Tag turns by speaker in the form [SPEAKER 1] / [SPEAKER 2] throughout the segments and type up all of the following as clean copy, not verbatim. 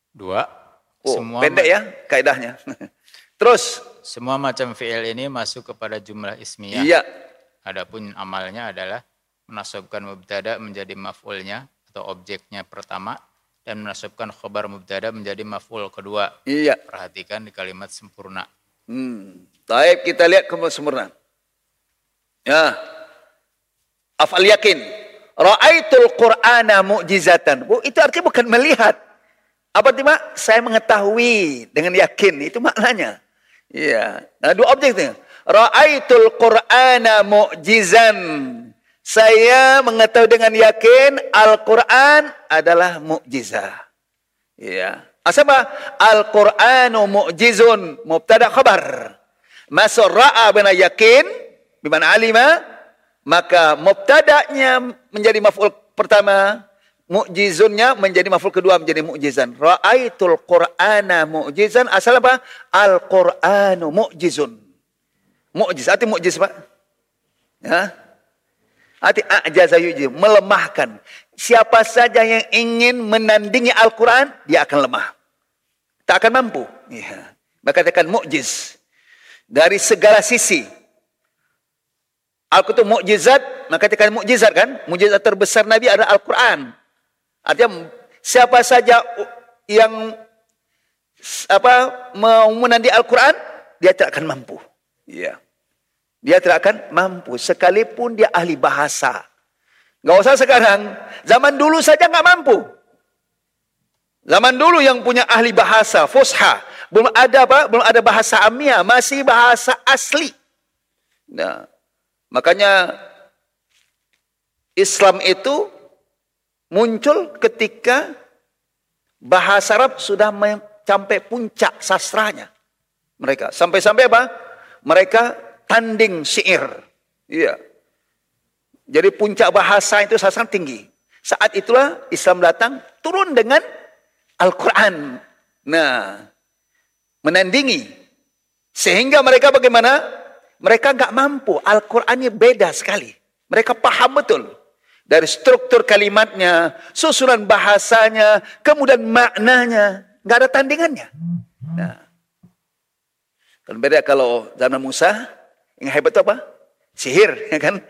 [SPEAKER 1] Dua.
[SPEAKER 2] Oh, pendek ya kaidahnya. Terus.
[SPEAKER 1] Semua macam fi'il ini masuk kepada jumlah ismiyah.
[SPEAKER 2] Iya.
[SPEAKER 1] Adapun amalnya adalah menasabkan mubtada menjadi maf'ulnya atau objeknya pertama dan menasabkan khabar mubtada menjadi maf'ul kedua.
[SPEAKER 2] Iya.
[SPEAKER 1] Perhatikan di kalimat sempurna.
[SPEAKER 2] Baik, kita lihat kalimat sempurna. Ya. Af'al yakin. Ra'aitul Qur'ana mu'jizatan. Itu artinya bukan melihat. Apa artinya? Saya mengetahui dengan yakin. Itu maknanya. Iya. Nah, dua objek itu. Ra'aitul Qur'ana mu'jizan. Saya mengetahui dengan yakin Al-Quran adalah mu'jizah. Iya. Asapa? Al-Qur'anu mu'jizun. Mubtada khabar. Masuk ra'a bina yakin. Bimana alima. Maka mubtada'nya menjadi maf'ul pertama. Mu'jizunnya menjadi maf'ul kedua menjadi mu'jizan. Ra'aitul Qur'ana mu'jizan. Asal apa? Al-Qur'anu mu'jizun. Mu'jiz. Arti mu'jiz, Pak. Ya. Arti a'jaza yu'jiz. Melemahkan. Siapa saja yang ingin menandingi Al-Quran, dia akan lemah. Tak akan mampu. Ya. Maka katakan mu'jiz. Dari segala sisi. Al-Quran mu'jizat. Maka katakan mu'jizat kan. Mu'jizat terbesar Nabi adalah Al-Quran. Artinya siapa saja yang mau menandingi Al-Quran, dia tidak akan mampu. Ya. Dia tidak akan mampu. Sekalipun dia ahli bahasa. Nggak usah sekarang. Zaman dulu saja nggak mampu. Zaman dulu yang punya ahli bahasa, fusha. Belum ada bahasa amiyah. Masih bahasa asli. Nah, makanya Islam itu muncul ketika bahasa Arab sudah mencapai puncak sastranya. Mereka. Sampai-sampai apa? Mereka tanding syair. Iya. Jadi puncak bahasa itu sangat tinggi. Saat itulah Islam datang turun dengan Al-Quran. Nah, menandingi. Sehingga mereka bagaimana? Mereka nggak mampu. Al-Qurannya beda sekali. Mereka paham betul. Dari struktur kalimatnya, susunan bahasanya, kemudian maknanya. Nggak ada tandingannya. Nah, kan beda kalau zaman Musa, yang hebat itu apa? Sihir, ya kan?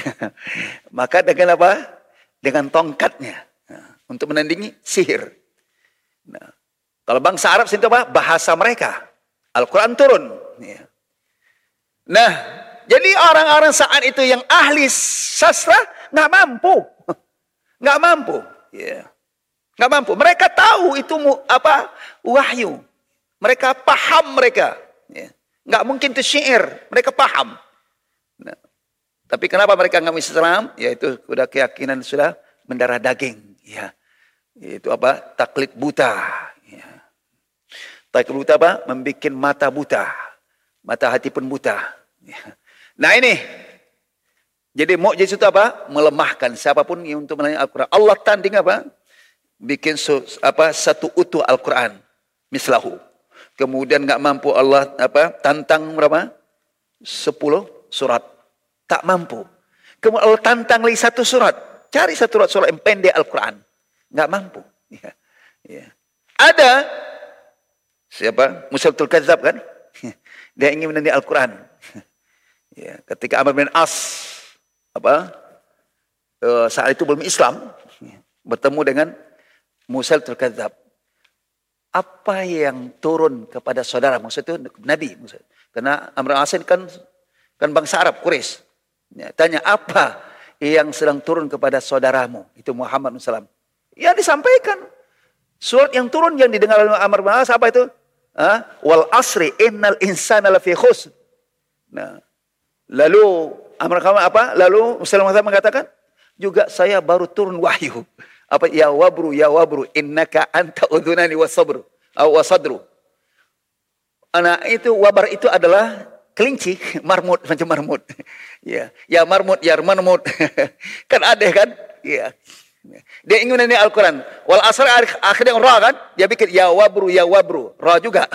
[SPEAKER 2] Maka dengan apa? Dengan tongkatnya. Nah, untuk menandingi sihir. Nah, kalau bangsa Arab itu apa? Bahasa mereka. Al-Quran turun. Ya. Nah, jadi orang-orang saat itu yang ahli sastra nggak mampu. Nggak mampu. Ya. Nggak mampu. Mereka tahu itu apa? Wahyu. Mereka paham mereka. Ya. Nggak mungkin itu syair. Mereka paham. Nah, tapi kenapa mereka nggak bisa Islam? Yaitu sudah keyakinan sudah mendarah daging. Ya, itu apa? Taklid buta. Ya. Taklid buta apa? Membikin mata buta, mata hati pun buta. Ya. Nah ini, jadi mukjiz itu apa? Melemahkan siapapun yang untuk menanya Al-Quran. Allah tanding apa? Bikin satu utuh Al-Quran, mislahu. Kemudian nggak mampu Allah tantang berapa? 10 surat. Tak mampu. Kemudian Allah tantang lagi satu surat. Cari satu surat yang pendek Al-Quran. Nggak mampu. Ya. Ya. Ada siapa? Musailamatul Kadzdzab kan? Dia ingin menandingi Al-Quran. Ya. Ketika Amr bin As saat itu belum Islam, bertemu dengan Musailamatul Kadzdzab. Apa yang turun kepada saudara? Maksud itu Nabi. Karena Amr bin As kan bangsa Arab, Quraisy. Ya, tanya apa yang sedang turun kepada saudaramu? Itu Muhammad SAW. Ya disampaikan. Surat yang turun yang didengar oleh Amr bin As apa itu? Wal asri innal insana lafi khusr. Nah, lalu Amr apa? Lalu Muhammad mengatakan, juga saya baru turun wahyu. Apa ya wabru innaka anta udhunani wasadru. Anak itu wabar itu adalah kelinci, marmut, macam marmut. Ya, ya marmut, ya marmut. Kan ada kan? Ya. Dia ingin menyanyi Al-Quran. Wal asr akhirnya ra kan? Dia bikin ya wabru, ra juga.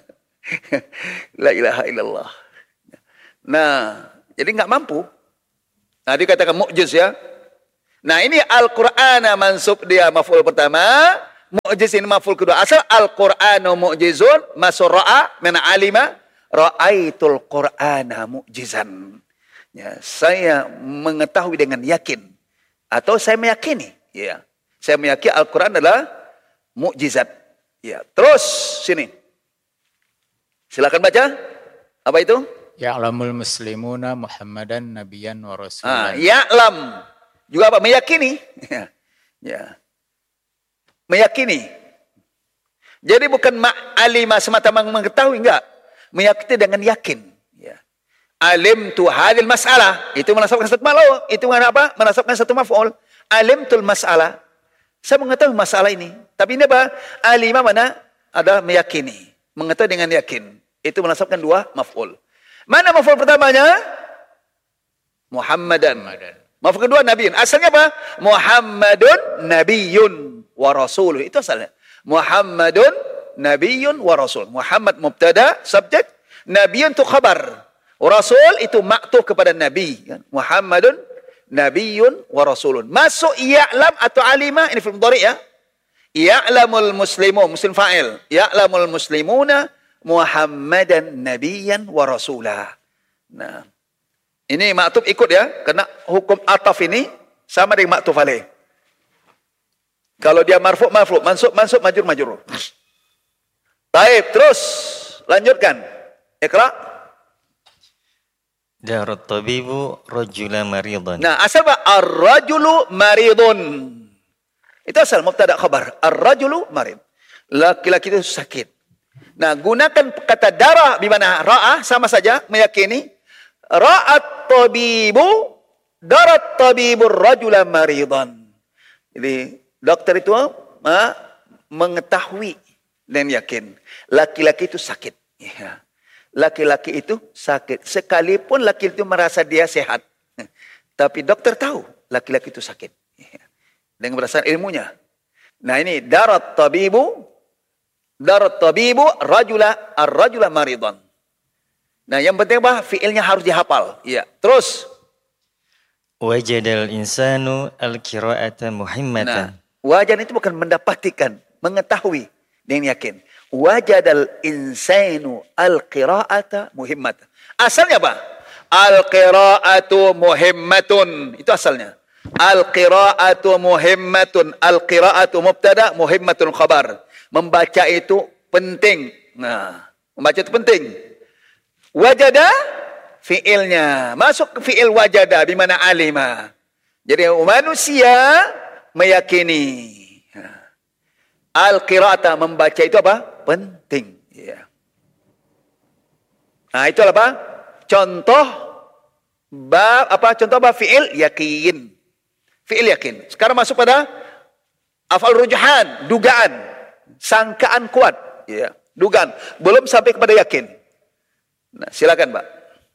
[SPEAKER 2] La ilaha illallah. Nah, jadi nggak mampu. Nah, dikatakan mukjiz ya. Nah, ini Al-Qur'an mansub dia maf'ul pertama, Mu'jiz ini maf'ul kedua. Asal Al-Qur'anu mu'jizun, masuk ra'a, mana alima, ra'aitul Qur'ana mu'jizan. Ya, saya mengetahui dengan yakin. Atau saya meyakini. Ya. Saya meyakini Al-Quran adalah mukjizat. Ya. Terus, sini. Silakan baca. Apa itu?
[SPEAKER 1] Ya'lamul muslimuna Muhammadan nabiyan wa rasulan.
[SPEAKER 2] Ya'lam. Juga apa? Meyakini. Ya. Ya. Meyakini. Jadi bukan alima semata mengetahui, enggak. Meyakini dengan yakin. Ya. Alim tu hadil mas'alah. Itu menasabkan satu maf'ul. Itu apa? Menasabkan satu maf'ul. Alim tul mas'alah. Saya mengetahui masalah ini. Tapi ini apa? Alima mana? Adalah meyakini. Mengetahui dengan yakin. Itu menasabkan dua maf'ul. Mana maf'ul pertamanya? Muhammadan. Maf'ul kedua Nabiyyun. Asalnya apa? Muhammadun Nabiyyun wa Rasuluh. Itu asalnya. Muhammadun Nabiyyun wa Rasul. Muhammad mubtada, subjek. Nabiyyun itu khabar. Rasul itu maktuf kepada Nabi. Muhammadun Nabiyyun wa Rasulun. Masuk ya'lam atau alima. Ini fi'il mudhari' ya. Ya'lamul muslimun. Muslim fa'il. Ya'lamul muslimuna Muhammadan Nabiyyan wa Rasulah. Nah. Ini maktuf ikut ya. Karena hukum ataf ini sama dengan maktuf alaih. Kalau dia marfu', marfu'. Mansub, mansub, majur, majur. Baik, terus. Lanjutkan. Iqra'.
[SPEAKER 3] Darat tabibu rajula maridun.
[SPEAKER 2] Nah, asal apa? Ar-rajulu maridun. Itu asal mubtada khabar. Ar-rajulu marid. Laki-laki itu sakit. Nah, gunakan kata darah di mana ra'ah sama saja meyakini. Ra'at tabibu darat tabibu rajula maridun. Jadi dokter itu mengetahui dan yakin laki-laki itu sakit. Ya. Laki-laki itu sakit. Sekalipun laki itu merasa dia sehat. Tapi dokter tahu laki-laki itu sakit. Dengan berdasarkan ilmunya. Nah ini darat tabibu rajula ar-rajula maridun. Nah yang penting apa? Fiilnya harus dihafal. Iya. Terus.
[SPEAKER 3] Wajadal insanu al-qira'ata muhimmatan.
[SPEAKER 2] Nah, wajan itu bukan mendapatkan, mengetahui dengan yakin. Wajadal insanu al-qira'ata muhimmatan. Asalnya apa? Al-qira'atu muhimmatun. Itu asalnya. Al-qira'atu muhimmatun. Al-qira'atu mubtada, muhimmatun khabar. Membaca itu penting. Nah, membaca itu penting. Wajada fi'ilnya. Masuk ke fi'il wajada di mana alima. Jadi manusia meyakini. Al-qira'ata membaca itu apa? Penting. Ya. Nah, itu apa? Contoh contoh apa? Fi'il yakin. Fi'il yakin. Sekarang masuk pada af'al rujuhan, dugaan, sangkaan kuat, ya, dugaan. Belum sampai kepada yakin. Nah, silakan, Pak.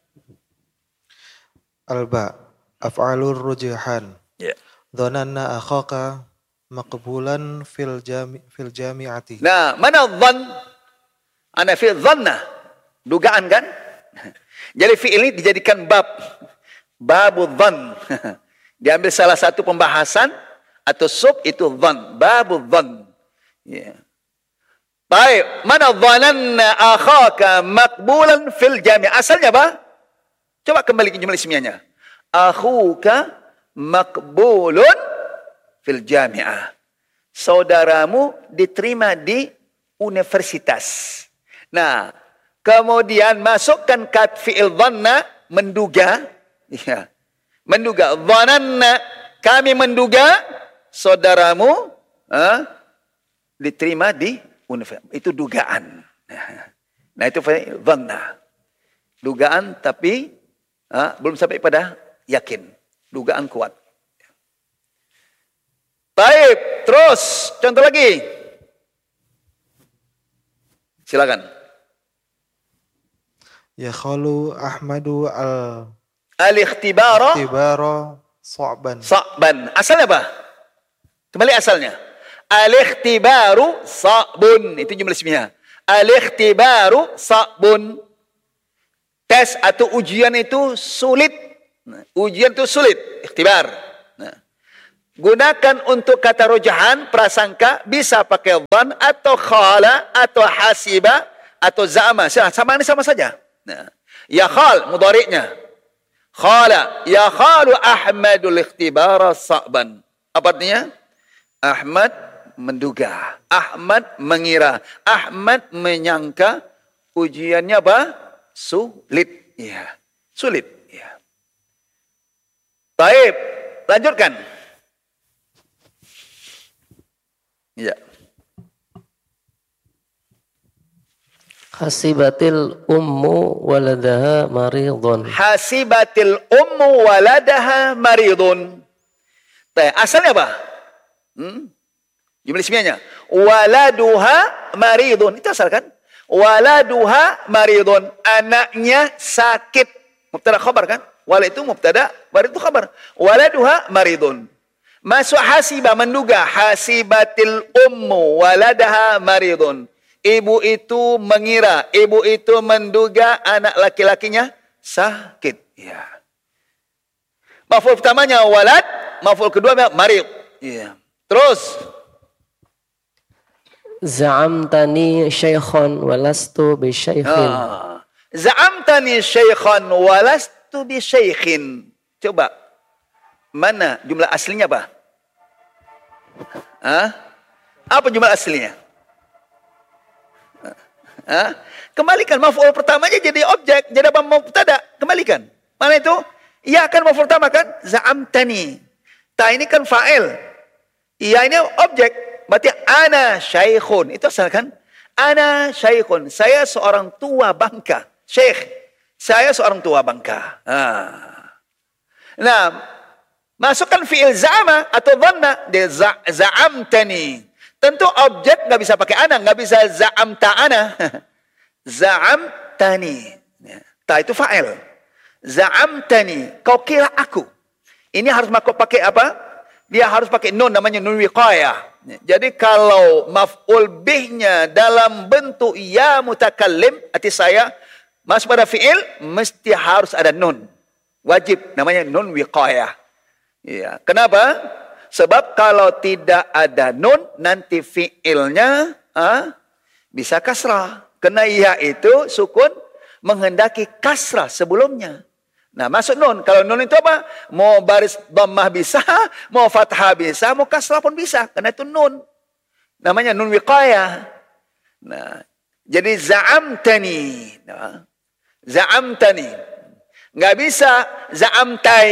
[SPEAKER 4] Alba, af'alur rujuhan.
[SPEAKER 2] Ya.
[SPEAKER 4] Dhananna akhaka maqbulan fil jami'ati.
[SPEAKER 2] Nah, mana dhann? Ana fi dhanna. Dugaan kan? Jadi fi'il ini dijadikan babu dhann. Diambil salah satu pembahasan atau sub itu dhann, babu dhann. Ya. Baik, mana dhananna akhaka maqbulan fil jami'. Asalnya apa? Coba kembali ke jumlah ismiyahnya. Akhuka maqbulun fil jami'ah. Saudaramu diterima di universitas. Nah, kemudian masukkan kat fi'il dhanna, menduga. Ya. Menduga. Dhananna, kami menduga saudaramu diterima di universitas. Itu dugaan. Nah, itu dhanna. Dugaan tapi belum sampai pada yakin. Dugaan kuat. Baik, terus contoh lagi. Silakan.
[SPEAKER 4] Ya khalu Ahmadu
[SPEAKER 2] Al-ikhtibara
[SPEAKER 4] sa'ban.
[SPEAKER 2] Sa'ban. Asalnya apa? Kembali asalnya. Al-ikhtibaru sa'bun. Itu jumlah ismiyah. Al-ikhtibaru sa'bun. Tes atau ujian itu sulit. Nah, ujian itu sulit. Ikhtibar. Nah. Gunakan untuk kata rujahan, prasangka, bisa pakai dhan atau khala atau hasiba atau za'ama. Sama ini sama saja. Nah, ya khal mudhari'nya. Khala, ya khalu Ahmadul ikhtibara sa'ban. Apa artinya? Ahmad menduga, Ahmad mengira, Ahmad menyangka ujiannya apa? Sulit. Ya, sulit. Ya. Baik, lanjutkan. Ya.
[SPEAKER 5] Hasibatil ummu waladaha maridun.
[SPEAKER 2] Hasibatil ummu waladaha maridun. Asalnya apa? Jumlah ismianya. Waladuha maridun. Itu asal kan? Waladuha maridun. Anaknya sakit. Mubtada khabar kan? Walad itu mubtada, marid itu khabar. Waladuha maridun. Masuk hasiba, menduga. Hasibatil ummu waladaha maridun. Ibu itu mengira, ibu itu menduga anak laki-lakinya sakit. Ya. Maf'ul pertamanya walad, maf'ul kedua marid. Ya. Terus.
[SPEAKER 5] Za'amtani syaikhan walastu bi syaikhin.
[SPEAKER 2] Za'amtani syaikhan walastu bi syaikhin. Coba. Mana jumlah aslinya apa? Apa jumlah aslinya? Kembalikan maf'ul pertamanya jadi objek, jadi apa mubtada? Kembalikan. Mana itu? Ya kan maf'ul pertama kan? Za'amtani. Ta ini kan fa'il. Ya ini objek. Berarti ana syaikhun. Itu asal kan? Ana syaikhun. Saya seorang tua bangka. Syekh. Saya seorang tua bangka. Nah, masukkan fi'il za'ama atau dhanna. Dia za'amtani. Tentu objek nggak bisa pakai ana, nggak bisa za'amta ana. Za'amtani. Ta itu fa'il. Za'amtani. Kau kira aku. Ini harus pakai apa? Dia harus pakai nun, namanya nun wiqayah. Jadi kalau maf'ul bihnya dalam bentuk ya mutakallim, arti saya, masuk pada fi'il, mesti harus ada nun. Wajib, namanya nun wiqayah. Ya. Kenapa? Sebab kalau tidak ada nun, nanti fi'ilnya bisa kasrah. Karena ya itu sukun menghendaki kasrah sebelumnya. Nah, masuk nun. Kalau nun itu apa? Mau baris dhammah bisa, mau fathah bisa, mau kasrah pun bisa. Karena itu nun. Namanya nun wiqayah. Nah, jadi za'amtani. Nah, za'amtani. Nggak bisa za'amtai.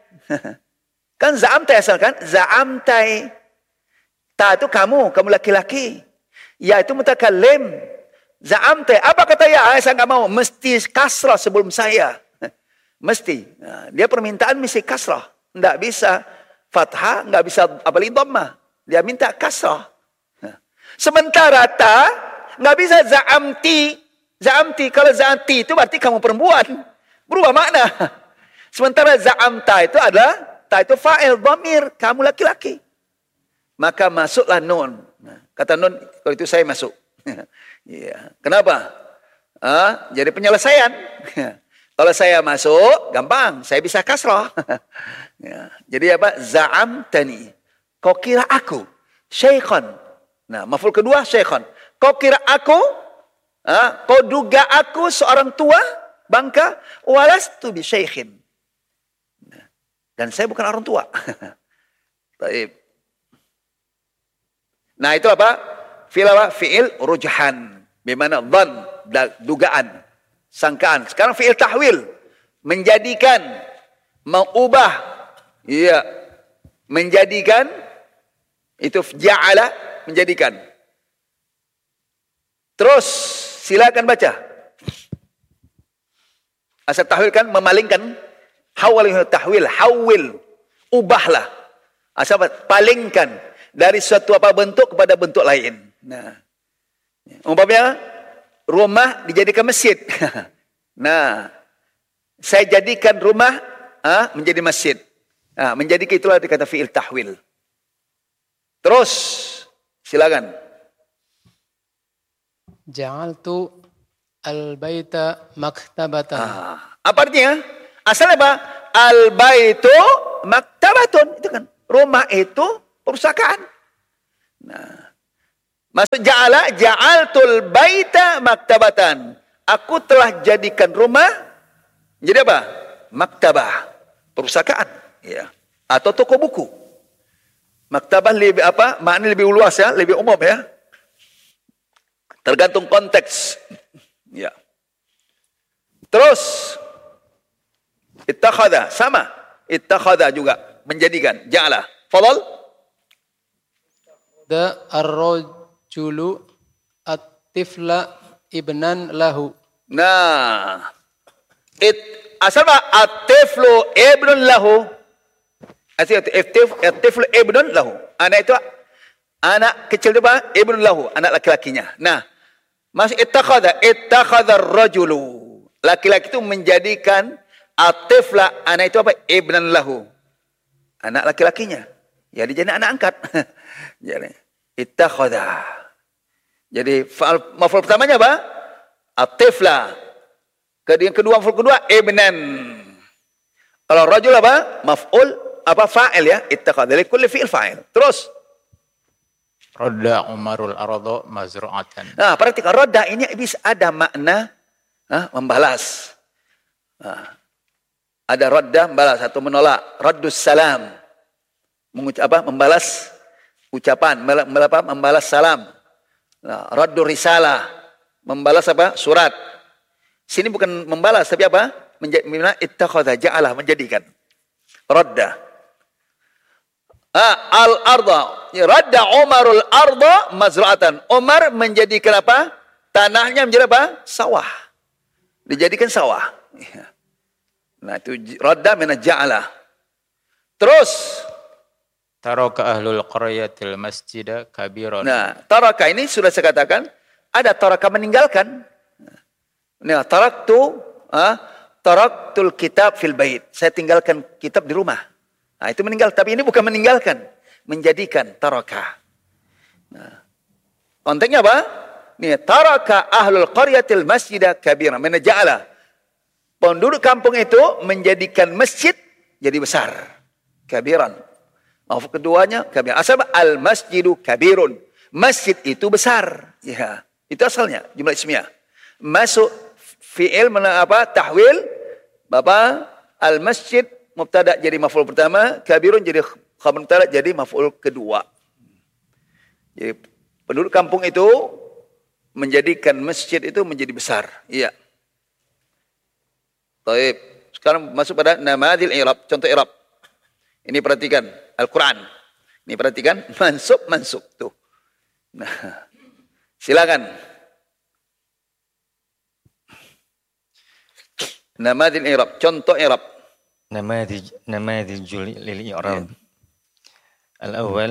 [SPEAKER 2] Kan za'amtai asal kan? Za'amtai. Ta itu kamu laki-laki. Ya itu mutakallim. Za'amtai. Apa kata ya? Saya nggak mau. Mesti kasrah sebelum saya. Mesti. Nah, dia permintaan mesti kasrah. Nggak bisa fathah, nggak bisa apalagi dhammah. Dia minta kasrah. Nah. Sementara ta, nggak bisa za'amti. Za'amti. Kalau za'amti itu berarti kamu perempuan. Berubah makna. Sementara za'amta itu adalah, ta itu fa'il, dhamir, kamu laki-laki. Maka masuklah nun. Nah, kata nun, kalau itu saya masuk. Ya. Kenapa? Jadi penyelesaian. Kalau saya masuk, gampang. Saya bisa kasrah. Ya. Jadi apa? Za'amtani. Kau kira aku. Syaikhan. Nah, maf'ul kedua, syaikhan. Kau kira aku. Kau duga aku seorang tua. Bangka. Walastu bi syaikhin. Dan saya bukan orang tua. Nah, itu apa? Fi'il apa? Fi'il rujhan. Bimana dhan. Dugaan. Sangkaan. Sekarang fi'il tahwil. Menjadikan. Mengubah. Iya. Menjadikan. Itu ja'ala. Menjadikan. Terus. Silakan baca. Asal tahwil kan memalingkan. Tahwil. Hawil. Ubahlah. Asal palingkan. Dari suatu apa bentuk kepada bentuk lain. Nah. Umpamanya. Rumah dijadikan masjid. Nah, saya jadikan rumah menjadi masjid. Nah, menjadikan itulah dikata fi'il tahwil. Terus, silakan.
[SPEAKER 6] Ja'altu al-baita maktabatan.
[SPEAKER 2] Apa artinya? Asalnya apa? Al-baitu maktabatun. Itu kan. Rumah itu perpustakaan. Nah, maksud ja'altul baita maktabatan. Aku telah jadikan rumah jadi apa? Maktabah, perpustakaan, ya. Atau toko buku. Maktabah lebih apa? Makna lebih luas ya, lebih umum ya. Tergantung konteks. Ya. Terus ittakhadha sama. Ittakhadha juga menjadikan. Ja'ala. Fadal.
[SPEAKER 6] Da ar-rajulu at-tifla ibnan lahu.
[SPEAKER 2] Nah. Asal apa? At-tiflu ibnun lahu. At-tiflu ibnun lahu. Anak itu anak kecil itu apa? Ibnun lahu, anak laki-lakinya. Nah, masuk ittakhadha ar-rajulu. Laki-laki itu menjadikan at-tifla, anak itu apa? Ibnan lahu. Anak laki-lakinya. Jadi anak angkat. Jadi ittakhadha. Jadi maf'ul pertamanya apa? At-tifla. Yang kedua maf'ul kedua ibnan. Kalau rajul apa? Maf'ul apa fa'il ya? Ittakhadha. Li kulli fi'il fa'il. Terus
[SPEAKER 1] Radda Umarul ardo mazru'atan.
[SPEAKER 2] nah, perhatikan radda ini bisa ada makna membalas. Ada radda membalas atau menolak. Raddus salam. Membalas ucapan, membalas salam. Nah, raddu risalah, membalas apa? Surat. Sini bukan membalas tapi apa? Ittakhadha ja'alah, menjadikan. Radda. Al-arda. Radda Umarul arda mazra'atan. Umar menjadikan apa? Tanahnya menjadi apa? Sawah. Dijadikan sawah. Nah, itu radda min ja'alah. Terus
[SPEAKER 1] Taraka ahlul qaryatil masjida kabiran.
[SPEAKER 2] nah, taraka ini sudah saya katakan, ada taraka meninggalkan. Nah, taraktul kitab fil bait. Saya tinggalkan kitab di rumah. Nah, itu meninggal, tapi ini bukan meninggalkan, menjadikan taraka. Nah, konteksnya apa? Nih, taraka ahlul qaryatil masjida kabiran. Min ja'ala. Penduduk kampung itu menjadikan masjid jadi besar. Kabiran. Maaf keduanya kabir. Asal al-masjidu kabirun. Masjid itu besar. Ya, itu asalnya jumlah ismiyah. Masuk fi'il apa? Tahwil. Bapak al-masjid mubtada jadi maf'ul pertama, kabirun jadi khabar mubtada jadi maf'ul kedua. Jadi penduduk kampung itu menjadikan masjid itu menjadi besar. Iya. Baik. Sekarang masuk pada namadil i'rab, contoh i'rab. Ini perhatikan Al-Quran. Ini perhatikan mansub tuh. Nah, silakan. Namadil i'rab, contoh i'rab.
[SPEAKER 3] نماذج للإعراب الأول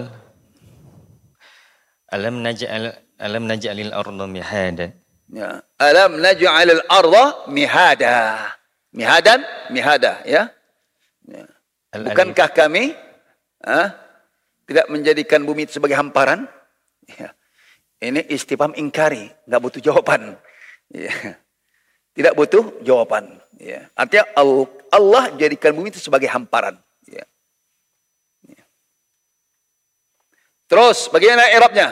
[SPEAKER 3] ألم نجعل الأرض مهادا
[SPEAKER 2] Ya. Alam naj'alil arda mihada. Mihada ya. Ya. Bukankah kami tidak menjadikan bumi itu sebagai hamparan? Ya. Ini istifham ingkari, nggak butuh jawaban. Ya. Tidak butuh jawaban. Ya. Artinya Allah jadikan bumi itu sebagai hamparan. Ya. Ya. Terus bagaimana i'rabnya?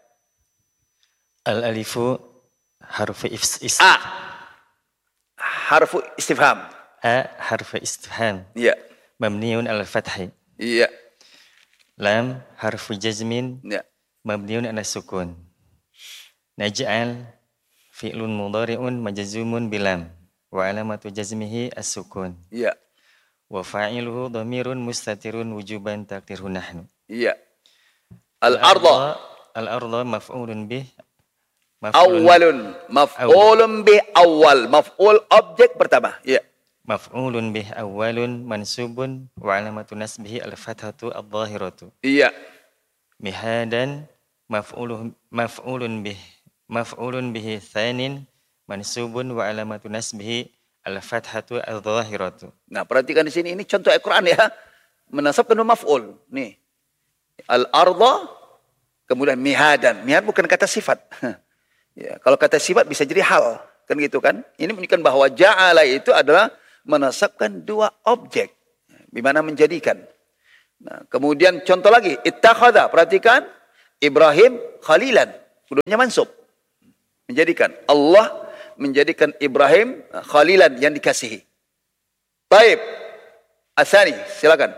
[SPEAKER 3] Al-alifu harfu istifham.
[SPEAKER 2] Harfu istifham.
[SPEAKER 3] Harfu istifham.
[SPEAKER 2] Ya.
[SPEAKER 3] Mabniun al-fathi.
[SPEAKER 2] Iya.
[SPEAKER 3] Lam harfu jazmin.
[SPEAKER 2] Ya.
[SPEAKER 3] Mabniun ala sukun. Naj'al fi'lun mudhari'un majzumun bilam wa alamatu jazmihi as-sukun.
[SPEAKER 2] Iya.
[SPEAKER 3] Wa fa'iluhu dhamirun mustatirun wujuban taqdirhu nahnu.
[SPEAKER 2] Iya. Al-arda.
[SPEAKER 3] Al-arda maf'ulun bih.
[SPEAKER 2] Awalun. Maf'ulun bih awal. Maf'ul objek pertama. Iya.
[SPEAKER 3] Maf'ulun bih awalun mansubun wa alamatu nasbihi al-fathatu adh-dhahiratu.
[SPEAKER 2] Iya.
[SPEAKER 3] Mihadan maf'ulun bihi tsanin mansubun wa alamatu nasbihi al-fathatu adh-dhahiratu.
[SPEAKER 2] Nah, perhatikan di sini, ini contoh Al-Qur'an ya. Menasabkan maf'ul. Nih. Al-arda kemudian mihadan. Mihad bukan kata sifat. Ya, kalau kata sifat bisa jadi hal, kan gitu kan? Ini menunjukkan bahwa ja'ala itu adalah menasabkan dua objek, di mana menjadikan. Nah, kemudian contoh lagi, ittakhadha, perhatikan, Ibrahim khalilan, hurufnya mansub. Menjadikan Allah menjadikan Ibrahim khalilan yang dikasihi. Baik. Asani, silakan.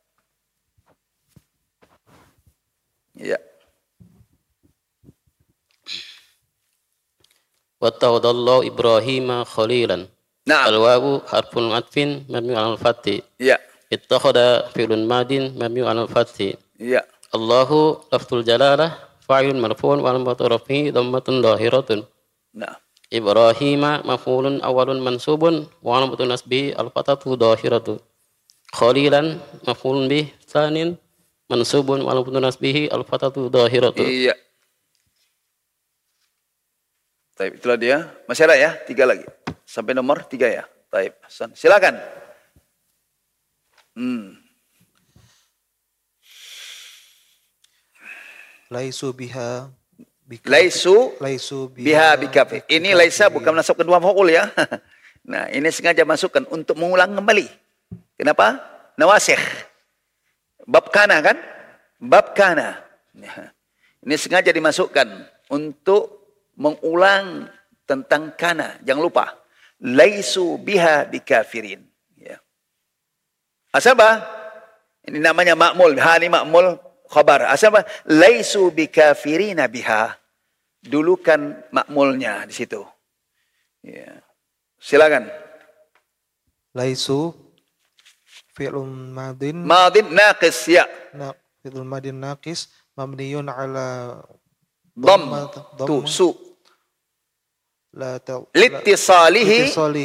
[SPEAKER 2] Ya.
[SPEAKER 7] Wattaqadallahu Ibrahim khalilan.
[SPEAKER 2] Nah.
[SPEAKER 7] Al-wawu harfun atfin mabni 'alal fathi.
[SPEAKER 2] Ya.
[SPEAKER 7] Ittakhadha fi'lun madin mabni 'alal fathi.
[SPEAKER 2] Ya.
[SPEAKER 7] Allahu lafzul jalalah fa'ilun marfu'un wa alamatu rafi'i dhammatun dhahiratun.
[SPEAKER 2] Nah.
[SPEAKER 7] Ibrahim maf'ulun awwalun mansubun wa alamatu nasbihi al-fathatu dhahiratu. Khalilan maf'ulun bih tsanin mansubun wa alamatu nasbihi al-fathatu dhahiratu.
[SPEAKER 2] Iya. Baik, itulah dia. Masih ada ya? 3 lagi. Sampai nomor 3 ya. Baik, Hasan. Silakan.
[SPEAKER 4] Laisu biha
[SPEAKER 2] Laisu biha bikafi. Ini laisa bukan menasabkan dua maf'ul ya. Nah, ini sengaja masukkan untuk mengulang kembali. Kenapa? Nawasikh. Bab kana kan? Bab kana. Ini sengaja dimasukkan untuk mengulang tentang kana. Jangan lupa. Laisu biha bikafirin. Ya. Asal apa? Ini namanya ma'mul. Ha ini ma'mul khabar. Asal apa? Laisu bikafirina biha. Dulu kan makmulnya di situ. Ya. Silakan.
[SPEAKER 4] Laisu fi'lun madin
[SPEAKER 2] Naqis ya.
[SPEAKER 4] fi'lun madin naqis mabniyun ala
[SPEAKER 2] Dhamma su.
[SPEAKER 4] Litisalihi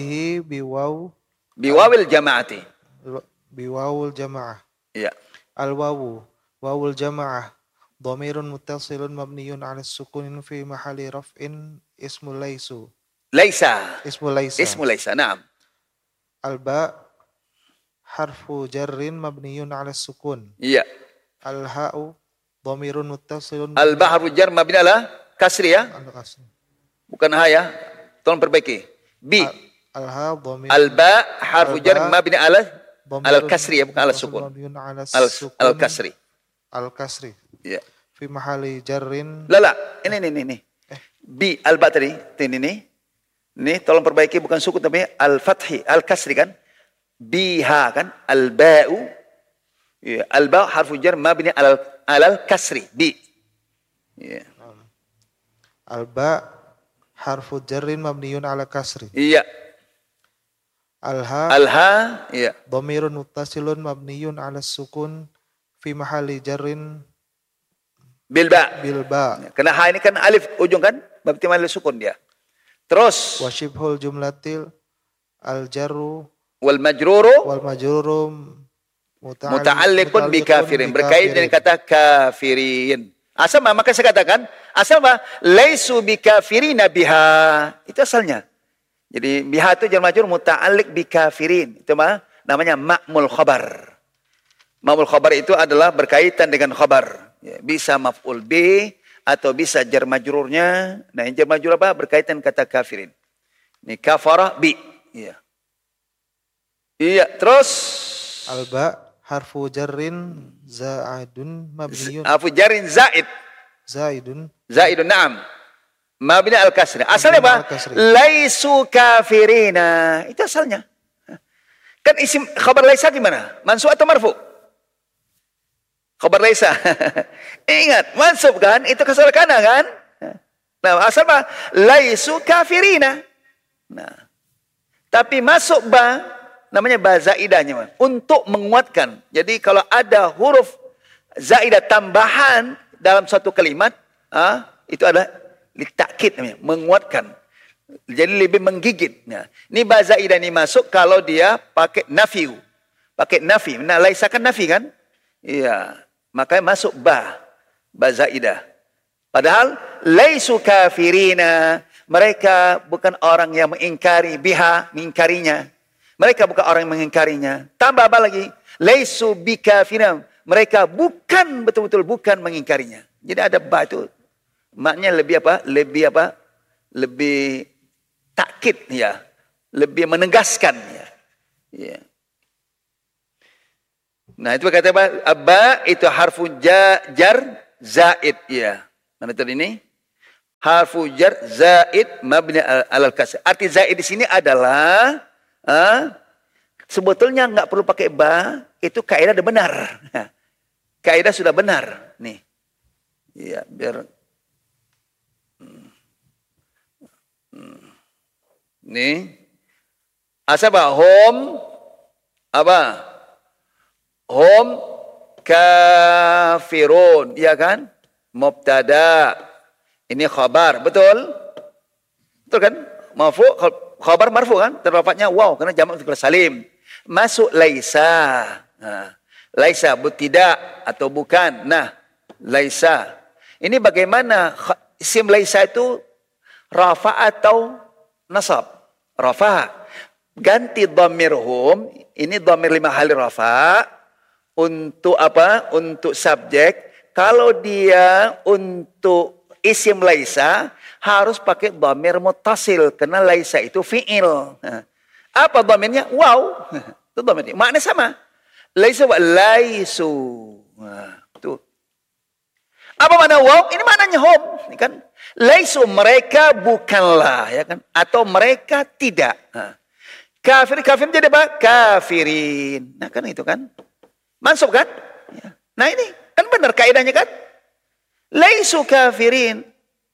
[SPEAKER 2] biwawil jama'ati.
[SPEAKER 4] biwawul jamaah.
[SPEAKER 2] Ya.
[SPEAKER 4] Wawul jamaah dhamirun muttasilun mabniyun 'ala sukunin fi mahalli raf'in ismul laisu. Ismul laisa. Naam. Alba harfu jarrin mabniyun 'ala sukun.
[SPEAKER 2] Iya.
[SPEAKER 4] Alha'u dhamirun muttasilun.
[SPEAKER 2] Alba harfu jar mabni 'ala kasri ya. Bukan ha ya. Tolong perbaiki. Bi. Alba harfu jar mabni 'ala al-kasri ya, bukan 'ala sukun. Al-kasri.
[SPEAKER 4] Al-kasri.
[SPEAKER 2] Ya.
[SPEAKER 4] Fi mahali jarrin.
[SPEAKER 2] Lala, ini. Bi alba tadi, ini. Ini tolong perbaiki bukan sukun tapi al-fathi, al-kasri kan? Biha kan? Al-ba'u. Ya, al-ba harfu jar mabni alal kasri. Bi. Ya.
[SPEAKER 4] Al-ba harfu jarrin mabniyun ala kasri.
[SPEAKER 2] Iya. Al-ha, iya.
[SPEAKER 4] Dhamirun muttasilun mabniyun ala sukun fi mahali jarrin
[SPEAKER 2] bilba. Karena ha ini kan alif ujung kan? Berarti mahali sukun dia. Terus
[SPEAKER 4] wasyibhul jumlatil al-jarru
[SPEAKER 2] wal majruru muta'alliqun bi kafirin, berkait dengan kata kafirin. Asal maka saya katakan asal apa? Laisu bi kafirina biha. Itu asalnya. Jadi biha itu jar majrur muta'alliq bi kafirin. Itu namanya ma'mul khabar. Ma'mul khabar itu adalah berkaitan dengan khabar. Ya, bisa maf'ul bi atau bisa jar majrurnya. Nah, yang jar majrur apa? Berkaitan kata kafirin. Ini kafara bi. Iya. Iya, terus
[SPEAKER 4] alba harfu jarrin za'idun mabniyun.
[SPEAKER 2] Harfu jarrin
[SPEAKER 4] Zaidun,
[SPEAKER 2] na'am. Mabni al-kasri. Asalnya apa? Laisu kafirina. Itu asalnya. Kan isim khabar laisa gimana? Mansub atau marfu? Khabar laisa. Ingat, mansub kan? Itu kasar kana kan? Nah, asal apa? Laisu kafirina. Nah. Tapi masuk ba namanya ba zaidahnya untuk menguatkan. Jadi kalau ada huruf zaidah tambahan dalam satu kalimat, itu adalah litakid namanya, menguatkan. Jadi lebih menggigit. Nah, ini ba zaidah ini masuk kalau dia pakai nafi. Pakai nafi. Nah, laisa kan nafi kan? Iya. Makanya masuk ba zaidah. Padahal laisu kafirina, mereka bukan orang yang mengingkari biha, mengingkarinya. Mereka bukan orang yang mengingkarinya. Tambah apa lagi? Laisu bikafirina, mereka bukan betul-betul bukan mengingkarinya. Jadi ada ba itu maknanya lebih apa? Lebih takkid ya. Lebih menegaskan ya. Ya. Nah, itu kata apa? Ba itu harfu jar zaid ya. Mana tadi ini? Harfu jar zaid mabni alal kasr. Arti zaid di sini adalah sebetulnya nggak perlu pakai ba, itu kaidah udah benar. Kaidah sudah benar. Nih. Ya, biar nih. Asaba hum apa? Hum kafirun, ya kan? Mubtada. Ini khabar, betul? Betul kan? Marfu, khabar marfu kan? Terlafadznya wow karena jamak fi'il salim. Masuk laisa. Nah, laisa tidak atau bukan. Nah, laisa. Ini bagaimana isim laisa itu rafa atau nasab? Rafa. Ganti dhamir hum, ini dhamir lima hali rafa. Untuk apa? Untuk subjek. Kalau dia untuk isim laisa harus pakai dhamir muttasil karena laisa itu fi'il. Apa dhamirnya? Wow. Itu dhamirnya. Makna sama. Laisa wa laisu. Nah, tuh. Apa makna wow? Ini maknanya hum, ini kan? Laisu mereka bukanlah, ya kan? Atau mereka tidak. Nah. Kafir jadi apa? Kafirin. Nah, kan itu kan? Mansub kan? Ya. Nah, ini kan benar kaidahnya kan? Laisu kafirin.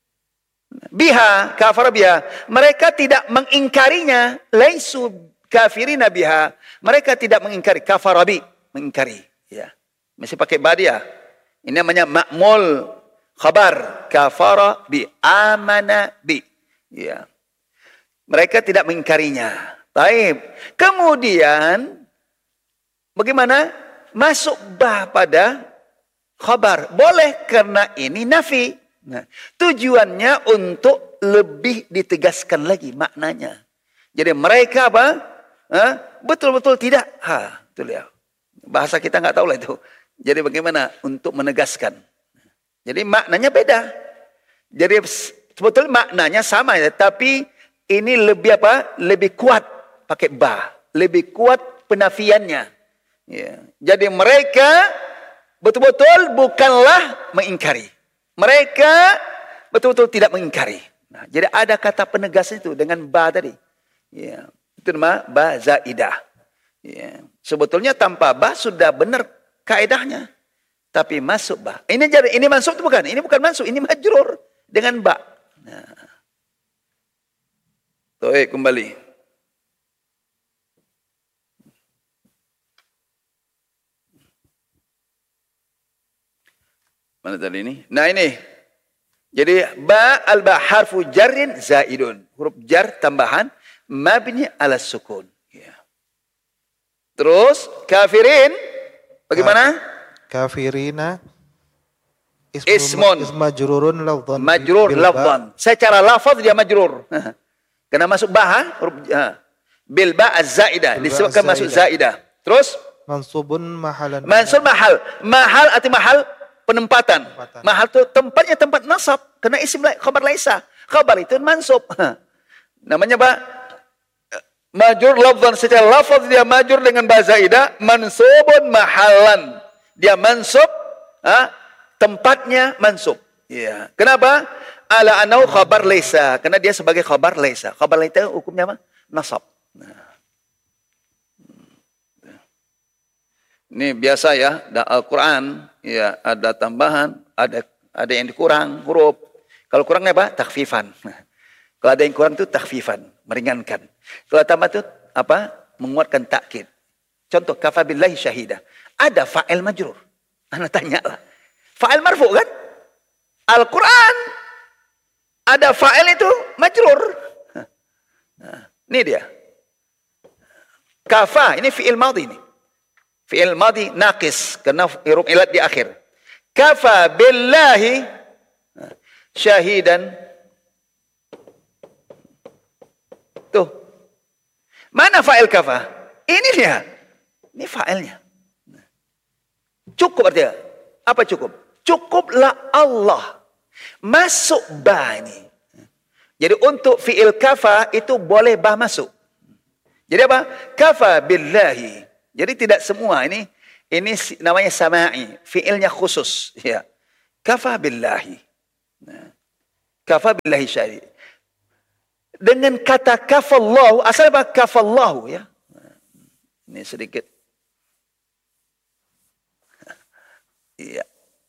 [SPEAKER 2] Biha, kafar biha. Mereka tidak mengingkarinya. Laisu kafirina biha. Mereka tidak mengingkari. Kafarabi, mengingkari. Ya. Masih pakai badia. Ini namanya ma'mul khabar. Kafara bi, amana bi. Ya. Mereka tidak mengingkarinya. Baik. Kemudian bagaimana? Masuk bah pada khabar. Boleh karena ini nafi. Nah, tujuannya untuk lebih ditegaskan lagi maknanya. Jadi mereka apa? Betul-betul tidak. Betul ya. Bahasa kita nggak tahu lah itu. Jadi bagaimana untuk menegaskan. Jadi maknanya beda. Jadi sebetulnya maknanya sama ya, tapi ini lebih apa? Lebih kuat pakai ba. Lebih kuat penafiannya. Ya. Jadi mereka betul-betul bukanlah mengingkari. Mereka betul-betul tidak mengingkari. Nah, jadi ada kata penegas itu dengan ba tadi. Ya. Itu nama ba zaidah. Ya. Sebetulnya tanpa ba sudah benar kaidahnya. Tapi masuk ba. Ini masuk itu bukan. Ini bukan masuk, ini majrur dengan ba. Nah. Baik, kembali. Mana tadi ini? Nah ini. Jadi ba al-ba harfu jarrin zaidun. Huruf jar tambahan mabni ala sukun. Ya. Terus kafirin bagaimana?
[SPEAKER 4] Kafirina
[SPEAKER 2] ismun
[SPEAKER 4] majrurun lafdhan.
[SPEAKER 2] Majrur lafdhan. Secara lafaz dia majrur. Karena masuk ba huruf bil ba az-zaidah disebabkan masuk zaidah. Terus
[SPEAKER 4] mansubun mahalan.
[SPEAKER 2] Mansub mahal. Mahal arti mahal penempatan. Mahal itu tempatnya tempat nasab. Karena isim khabar laisa. Khabar itu mansub. Namanya apa? Majrur lafzan. Secara lafaz dia majrur dengan ba zaidah. Mansubun mahalan. Dia mansub. Tempatnya mansub. Ya. Kenapa? Ala anau khabar laisa. Karena dia sebagai khabar laisa. Khabar laisa hukumnya apa? Nasab. Nah. Ini biasa ya, Al-Quran ya ada tambahan, ada yang dikurang huruf. Kalau kurangnya apa? Takhfifan. Kalau ada yang kurang itu takhfifan, meringankan. Kalau tambah itu apa? Menguatkan takkid. Contoh kafa billahi syahida. Ada fa'il majrur. Anda tanyalah. Fa'il marfu kan? Al-Quran ada fa'il itu majrur. Nah, ini dia. Kafa ini fi'il madhi ini. Fi'il madhi naqis karena huruf ilat di akhir. Kafa billahi syahidan. Tuh. Mana fa'il kafa? Ini dia. Ini fa'ilnya. Cukup artinya. Apa cukup? Cukuplah Allah. Masuk ba ini. Jadi untuk fi'il kafa itu boleh ba masuk. Jadi apa? Kafa billahi. Jadi tidak semua ini Ini namanya sama'i, fi'ilnya khusus. Ya. Kafa billahi. Nah. Kafa billahi syahid. Dengan kata kafallahu, asal apa? Kafallahu. Ya. Nah. Ini sedikit. Iya.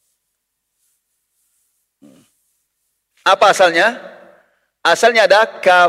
[SPEAKER 2] Apa asalnya? Asalnya ada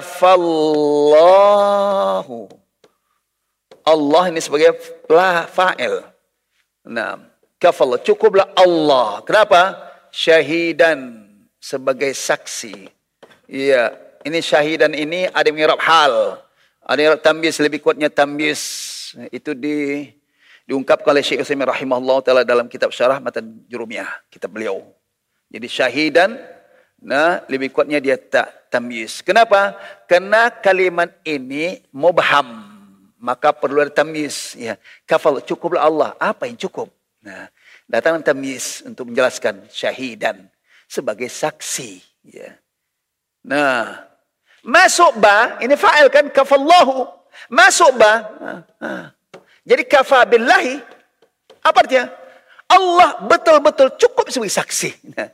[SPEAKER 2] kafallahu. Allah ini sebagai fa'il. Nah, kafallah, cukuplah Allah. Kenapa? Syahidan, sebagai saksi. Iya, ini syahidan ini ada yang mengirab hal, ada yang mengirab tamyiz, lebih kuatnya tamyiz. Itu diungkapkan oleh Syekh Utsaimin rahimahullah taala dalam kitab Syarah Matan Jurumiyah, kitab beliau. Jadi syahidan, nah lebih kuatnya dia tamyiz. Kenapa? Karena kalimat ini mubham. Maka perlu ada tamyiz. Ya. Kafal, cukuplah Allah. Apa yang cukup? Nah, datang tamyiz untuk menjelaskan syahidan sebagai saksi. Ya. Nah, masuk ba, ini fa'il kan? Kafallahu. Masuk ba. Jadi kafa billahi, apa artinya? Allah betul-betul cukup sebagai saksi. Nah,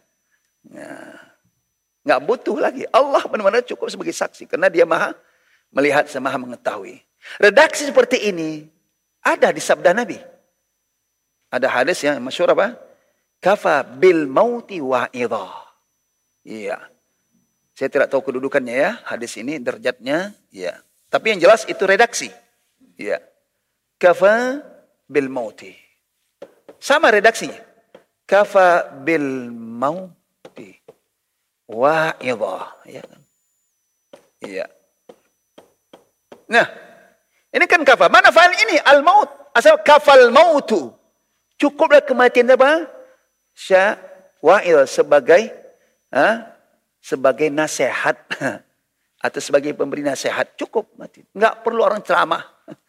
[SPEAKER 2] nggak butuh lagi. Allah benar-benar cukup sebagai saksi. Karena dia maha melihat, maha mengetahui. Redaksi seperti ini ada di sabda Nabi. Ada hadis yang masyhur apa? Kafa bil mauti wa'idha. Iya. Saya tidak tahu kedudukannya ya, hadis ini derajatnya, ya. Tapi yang jelas itu redaksi. Iya. Kafa bil mauti. Sama redaksinya. Kafa bil mauti wa'idha, ya kan? Iya. Nah, ini kan kafa. Mana fa'il ini? Al-maut. Asal kafal mautu. Cukuplah kematian apa? Wa'il sebagai sebagai nasihat atau sebagai pemberi nasihat. Cukup mati. Enggak perlu orang ceramah.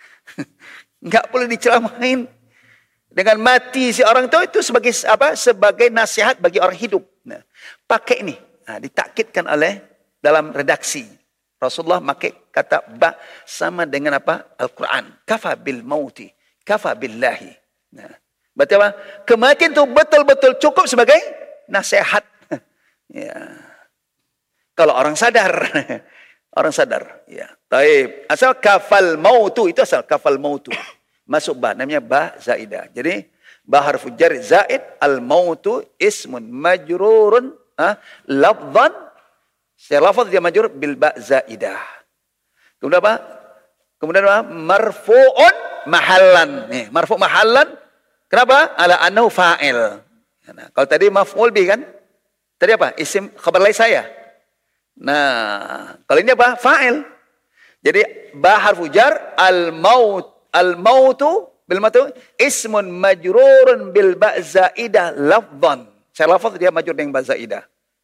[SPEAKER 2] Enggak perlu diceramahin. Dengan mati si orang itu sebagai apa? Sebagai nasihat bagi orang hidup. Nah, pakai ini. Nah, ditakkidkan oleh dalam redaksi. Rasulullah pakai kata ba sama dengan apa? Al-Quran. Kafa bil mauti. Kafa billahi. Nah, berarti apa? Kematian itu betul-betul cukup sebagai nasihat. Ya. Kalau orang sadar. Orang sadar. Ya. Taib. Asal kafal mautu. Itu asal kafal mautu. Masuk ba. Namanya ba zaidah. Jadi ba harfu jar zaid. Al-mautu ismun majrurun. Lafzan. Secara lafaz dia majrur bil ba zaidah. Kemudian apa? Kemudian apa? Marfu'un mahallan. Nih, marfu' mahallan. Kenapa? Ala annahu fa'il. Nah, kalau tadi maf'ul bi kan? Tadi apa? Isim khabar lain saya. Nah, kalau ini apa? Fa'il. Jadi ba harfu jar al-mautu bil mautu ismun majrurun bil ba zaidah lafzan. Secara lafaz dia majrur dengan ba zaidah.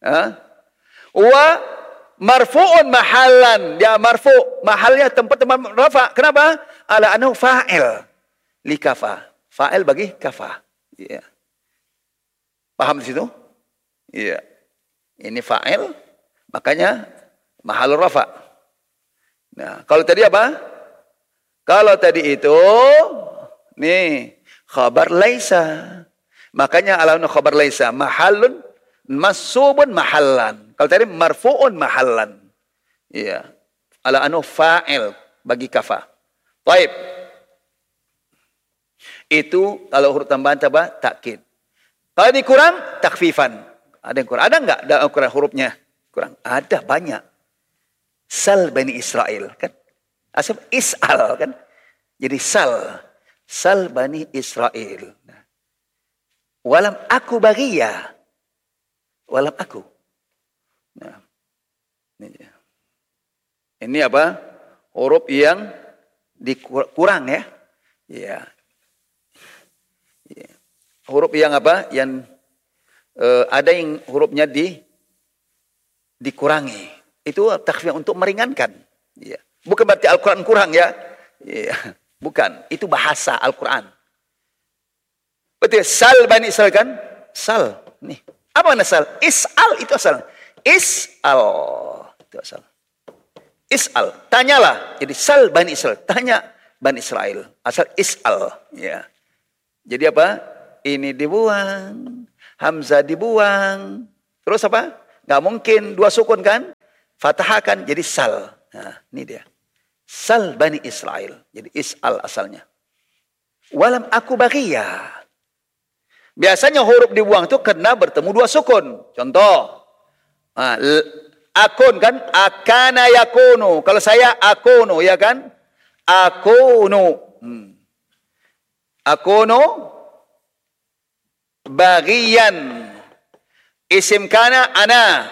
[SPEAKER 2] Wa marfu'un mahallan. Dia marfu' mahalnya tempat-tempat rafa. Kenapa? Ala anhu fa'il. Li kafa. Fa'il bagi kafa. Iya. Paham di situ? Iya. Ini fa'il. Makanya mahal rafa. Nah, kalau tadi apa? Kalau tadi itu nih khabar laisa. Makanya ala anhu khabar laisa mahallun masubun mahallan. Kalau tadi marfu'un mahallan. Iya. Ala anu fa'il bagi kafa. Baik. Itu kalau huruf tambahan apa? Takkid. Kalau dikurang takfifan. Ada yang kurang. Ada enggak dalam Al-Quran hurufnya? Kurang. Ada banyak. Sal Bani Israel kan. Asal is'al kan. Jadi sal. Sal Bani Israel. Nah. Walam aku bagiyah. Walam aku. Nah, ini apa? Huruf yang dikurang ya. Ya. Huruf yang apa? Yang ada yang hurufnya dikurangi. Itu takhfif untuk meringankan. Ya. Bukan berarti Al-Quran kurang ya. Ya. Bukan. Itu bahasa Al-Quran. Betul. Sal Bani Israel kan? Sal. Nih. Apa makna sal? Is'al itu asal. Is'al. Itu asal. Is'al. Tanyalah. Jadi sal Bani Israel. Tanya Bani Israel. Asal is'al. Ya. Jadi apa? Ini dibuang, hamzah dibuang. Terus apa? Nggak mungkin dua sukun kan? Fatahkan jadi sal. Nah, ini dia. Sal Bani Israel. Jadi is'al asalnya. Walam aku baghiyah. Biasanya huruf dibuang itu karena bertemu dua sukun. Contoh. Nah, akun kan? Akana yakunu. Kalau saya akunu, ya kan? Akunu. Akunu baghiyan. Isim kana ana.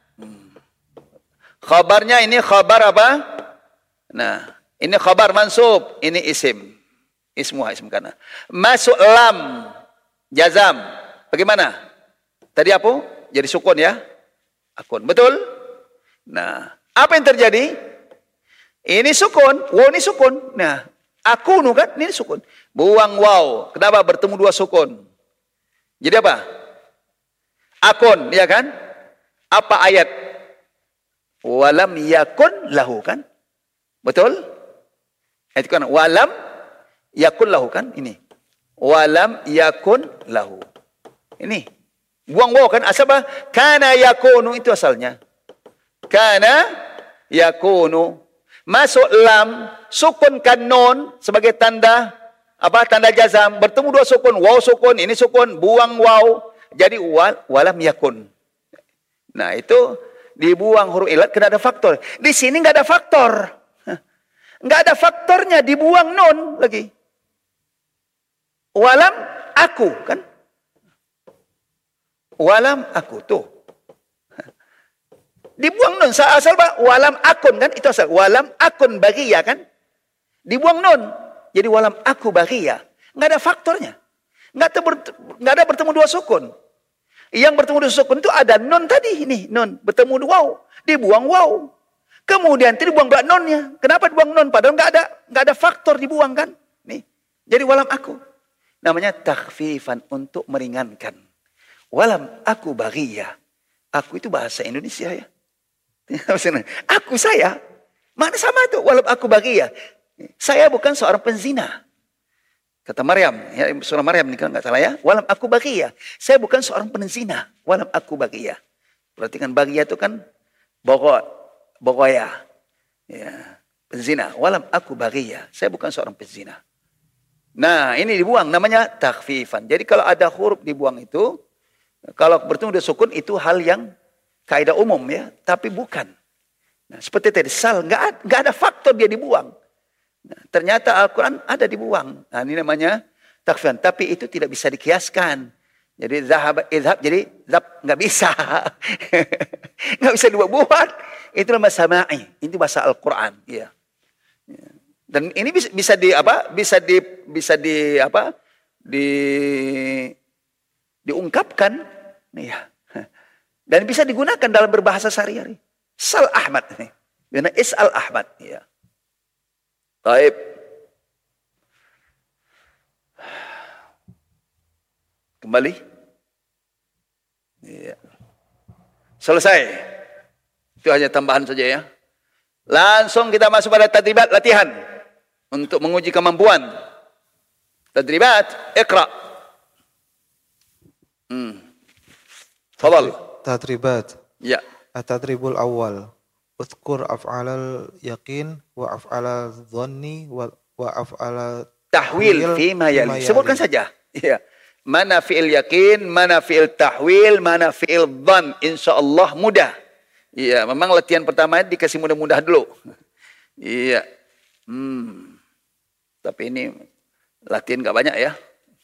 [SPEAKER 2] Khabarnya ini khabar apa? Nah, ini khabar mansub, ini isim. Ismuha isim kana. Masuk lam jazam. Bagaimana? Tadi apa? Jadi sukun ya? Akun. Betul? Nah, apa yang terjadi? Ini sukun, waw ini sukun. Nah, akunu kan ini sukun. Buang waw. Kenapa bertemu dua sukun? Jadi apa? Akun, ya kan? Apa ayat? Walam yakun lahu kan? Betul? Ayat kan? Walam yakun lahu kan? Ini. Walam yakun lahu. Ini. Buang waw kan? Asal apa? Kana yakunu itu asalnya. Kana yakunu. Masuk lam, sukunkan nun sebagai tanda apa? Tanda jazam. Bertemu dua sukun, waw sukun, ini sukun, buang waw. Jadi walam yakun. Nah, itu dibuang huruf ilat karena ada faktor. Di sini nggak ada faktor. Nggak ada faktornya, dibuang nun lagi. Walam aku kan? Walam aku tuh. Dibuang nun asal Pak, walam akun kan? Itu asal walam akun baghiyah kan? Dibuang nun. Jadi walam aku baghiyah. Nggak ada faktornya. Nggak ada bertemu dua sukun. Yang bertemu dua sukun itu ada nun tadi ini, nun bertemu dua waw, dibuang waw. Kemudian dibuang pula nunnya. Kenapa dibuang nun? Padahal nggak ada faktor dibuang kan? Nih. Jadi walam aku. Namanya takhfifan untuk meringankan. Walam aku baghiyah. Aku itu bahasa Indonesia ya. Aku saya. Mana sama itu? Walam aku baghiyah. Saya bukan seorang penzina. Kata Maryam, ya, surah Maryam ini kan nggak salah ya. Walam aku baghiyah. Saya bukan seorang penzina. Walam aku baghiyah. Berarti kan baghiyah itu kan bogoya. Ya, penzina. Walam aku baghiyah. Saya bukan seorang penzina. Nah, ini dibuang namanya takhfifan. Jadi kalau ada huruf dibuang itu, kalau bertemu dengan sukun itu hal yang kaidah umum ya, tapi bukan. Nah, seperti tadi sal nggak ada faktor dia dibuang. Nah, ternyata Al-Quran ada dibuang. Nah, ini namanya takhfifan. Tapi itu tidak bisa dikiaskan. Jadi zahab, idhab, jadi zab nggak bisa. Nggak bisa dibuat. Itu bahasa sama'i. Itu bahasa Al-Quran. Ya. Dan ini bisa diungkapkan. Ya. Dan bisa digunakan dalam berbahasa sehari-hari. Sal Ahmad. Karena Is'al Ahmad. Ya. Baik. Kembali. Ya. Selesai. Itu hanya tambahan saja ya. Langsung kita masuk pada tadribat latihan. Untuk menguji kemampuan. Tadribat. Iqra. Fadal.
[SPEAKER 4] Tadribat.
[SPEAKER 2] Ya.
[SPEAKER 4] At-tadribul awal. Udhkur af'alal yaqin wa af'alal dhanni wa af'alal
[SPEAKER 2] tahwil fima yali. Sebutkan saja. Ya. Mana fi'il yakin, mana fi'il tahwil, mana fi'il dhan. Insyaallah mudah. Iya, memang latihan pertama dikasih mudah-mudah dulu. Iya. Tapi ini latihan enggak banyak ya.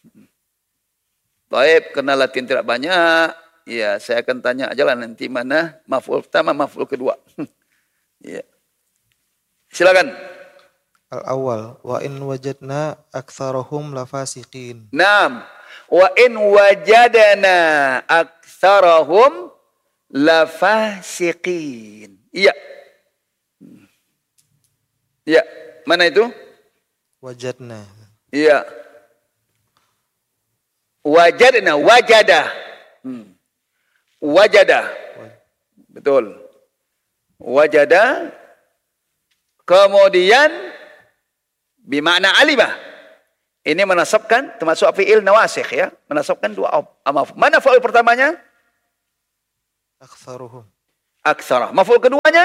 [SPEAKER 2] Baik, karena latihan tidak banyak, ya saya akan tanya aja lah nanti mana maf'ul pertama, maf'ul kedua. Ya. Silakan.
[SPEAKER 4] Al-awwal wa in wajadna aktsarahum lafasiqin.
[SPEAKER 2] Naam. Wa in wajadna aktsarahum lafasiqin. Iya. Iya, mana itu?
[SPEAKER 4] Wajadna.
[SPEAKER 2] Iya. Wajadna, wajada. Wajada. Betul. Wajada. Kemudian bimakna alimah. Ini menasabkan, termasuk fi'il nawasikh ya. Menasabkan dua maf'ul. Mana fa'il pertamanya?
[SPEAKER 4] Aktsaruhum
[SPEAKER 2] Aktsara. Maf'ul keduanya?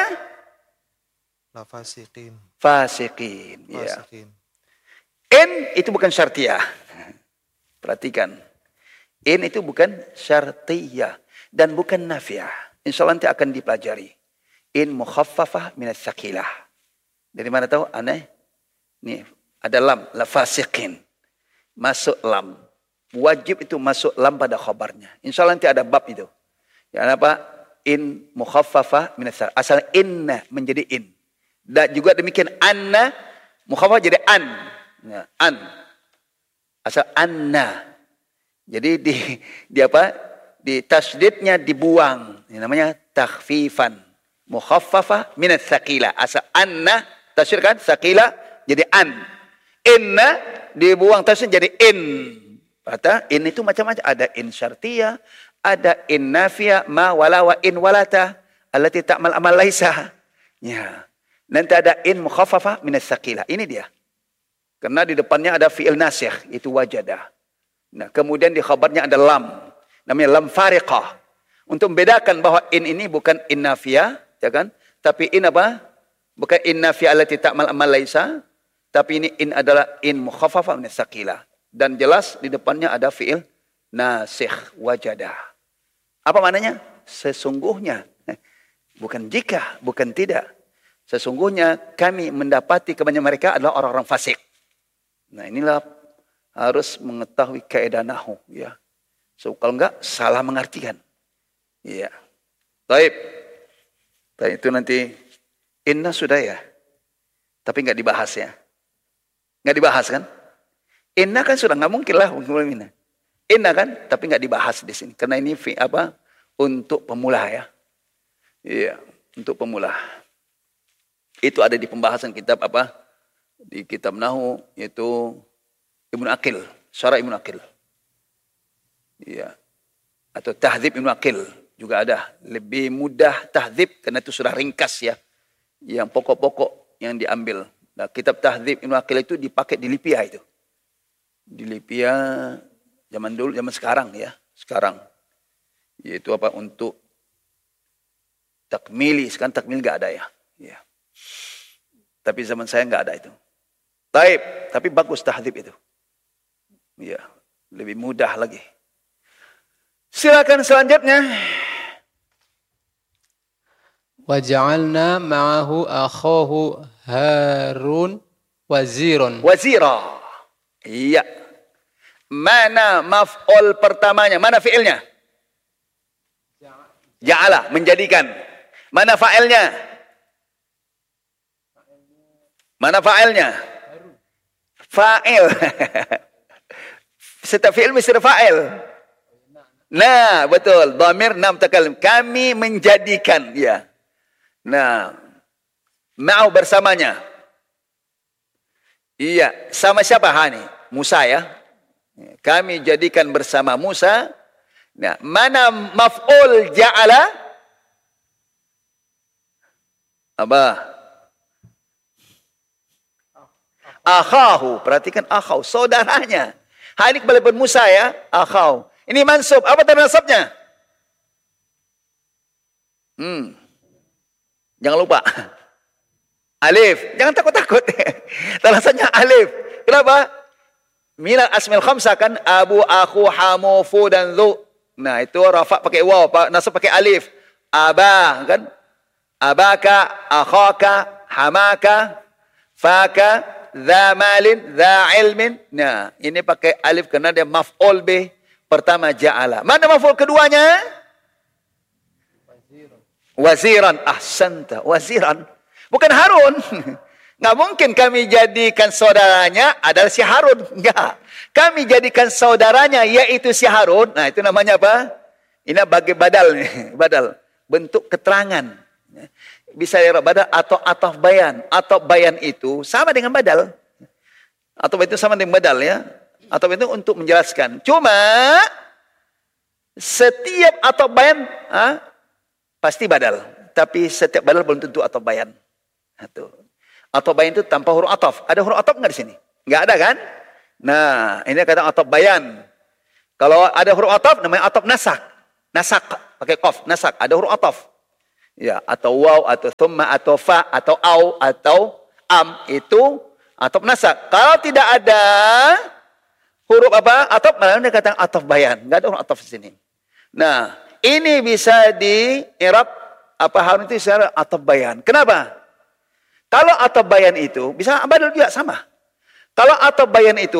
[SPEAKER 4] lafasiqin.
[SPEAKER 2] Fasiqin. Ya.
[SPEAKER 4] Fasiqin.
[SPEAKER 2] In itu bukan syartiyah. Perhatikan. In itu bukan syartiyah. Dan bukan nafiyah. InsyaAllah nanti akan dipelajari. In mukhaffafah minas tsaqilah. Dari mana tahu? Aneh. Nih, ada lam. Lafasiqin. Masuk lam. Wajib itu masuk lam pada khabarnya. InsyaAllah nanti ada bab itu. Ya, apa? In mukhaffafah minas tsaqilah. Asal inna menjadi in. Dan juga demikian anna mukhaffafah jadi an. Ya, an. Asal anna. Jadi di apa? Di tasydidnya dibuang. Ini namanya takhfifan. Mukhaffafah minats tsaqila. Asal anna tasydid kan tsaqila jadi an. Inna dibuang tasydid jadi in. Kata in itu macam-macam, ada in syartiyah, ada in nafiyah, ma wala wa in walata allati ta'mal amal laisa. Ya. Nanti ada in mukhaffafa minas tsaqila. Ini dia. Karena di depannya ada fi'il nasikh, itu wajadah. Nah, kemudian di khabarnya ada lam. Namanya lam fariqah. Untuk membedakan bahwa in ini bukan in nafiyah, ya kan? Tapi in apa? Bukan in nafiyah allati ta'mal amal laisa, tapi ini in adalah in mukhaffafa minas tsaqila. Dan jelas di depannya ada fi'il nasikh, wajadah. Apa maknanya? Sesungguhnya. Bukan jika, bukan tidak. Sesungguhnya kami mendapati kebanyakan mereka adalah orang-orang fasik. Nah, inilah harus mengetahui kaidah nahwu ya. So, kalau enggak salah mengartikan. Iya. Baik. Dan itu nanti inna sudah ya. Tapi enggak dibahas ya. Enggak dibahas kan? Inna kan sudah enggak mungkin lah inna. Inna kan, tapi enggak dibahas di sini karena ini apa? Untuk pemula ya. Iya, untuk pemula. Itu ada di pembahasan kitab apa? Di kitab Nahwu yaitu Ibnu Aqil, Syarah Ibnu Aqil. Iya. Atau Tahdzib Ibnu Aqil juga ada. Lebih mudah tahdzib karena itu sudah ringkas ya. Yang pokok-pokok yang diambil. Nah, kitab Tahdzib Ibnu Aqil itu dipakai di Lipia itu. Di Lipia zaman dulu, zaman sekarang ya. Sekarang. Yaitu apa? Untuk takmili. Sekarang takmil enggak ada ya. Ya. Tapi zaman saya enggak ada itu. Taib, tapi bagus tahdzib itu. Ya, lebih mudah lagi. Silakan selanjutnya.
[SPEAKER 6] Wa ja'alna ma'ahu akhahu Harun waziron.
[SPEAKER 2] Wazira. Iya. Mana maf'ul pertamanya? Mana fi'ilnya? Ja'ala, menjadikan. Mana fa'ilnya? Mana fa'ilnya? Fa'il. Setiap fi'il mesti ada fa'il. Nah, betul. Dhamir nam takalim. Kami menjadikan. Ya. Nah. Ma'au bersamanya. Iya. Sama siapa? Hani? Musa ya. Kami jadikan bersama Musa. Nah, mana maf'ul ja'ala? Apa? Akhahu, perhatikan akhahu, saudaranya. Ini kembali pada Musa ya, akhahu. Ini mansub, apa tanda nasabnya? Jangan lupa. Alif, jangan takut-takut. Tanda nasabnya alif. Kenapa? Minal asmil khamsah kan, abu, aku, hamu, fu, dan zu. Nah itu rafa pakai waw, nasab pakai alif. Abah kan, abaka, akhaka, hamaka, faka, dha malin, dha ilmin. Nah, ini pakai alif karena dia maf'ul bih. Pertama ja'ala. Mana maf'ul keduanya? Waziran. Ahsanta. Waziran. Bukan Harun. Nggak mungkin kami jadikan saudaranya adalah si Harun. Enggak. Kami jadikan saudaranya yaitu si Harun. Nah, itu namanya apa? Ini bagi badal nih. Badal. Bentuk keterangan. Bisa ya badal atau ataf bayan. Ataf bayan itu sama dengan badal. Ataf itu sama dengan badal ya. Ataf itu untuk menjelaskan. Cuma setiap ataf bayan pasti badal. Tapi setiap badal belum tentu ataf bayan. Ataf bayan itu tanpa huruf ataf. Ada huruf ataf enggak di sini? Enggak ada kan? Nah, ini kata ataf bayan. Kalau ada huruf ataf namanya ataf nasak. Nasak pakai qaf, nasak. Ada huruf ataf. Ya, atau waw, atau thumma, atau fa, atau au, atau am, itu ataf nasak. Kalau tidak ada huruf apa? Ataf, malah dia kata ataf bayan. Enggak ada huruf ataf di sini. Nah, ini bisa di i'rab apa harun itu secara ataf bayan. Kenapa? Kalau ataf bayan itu bisa badal juga sama. Kalau ataf bayan itu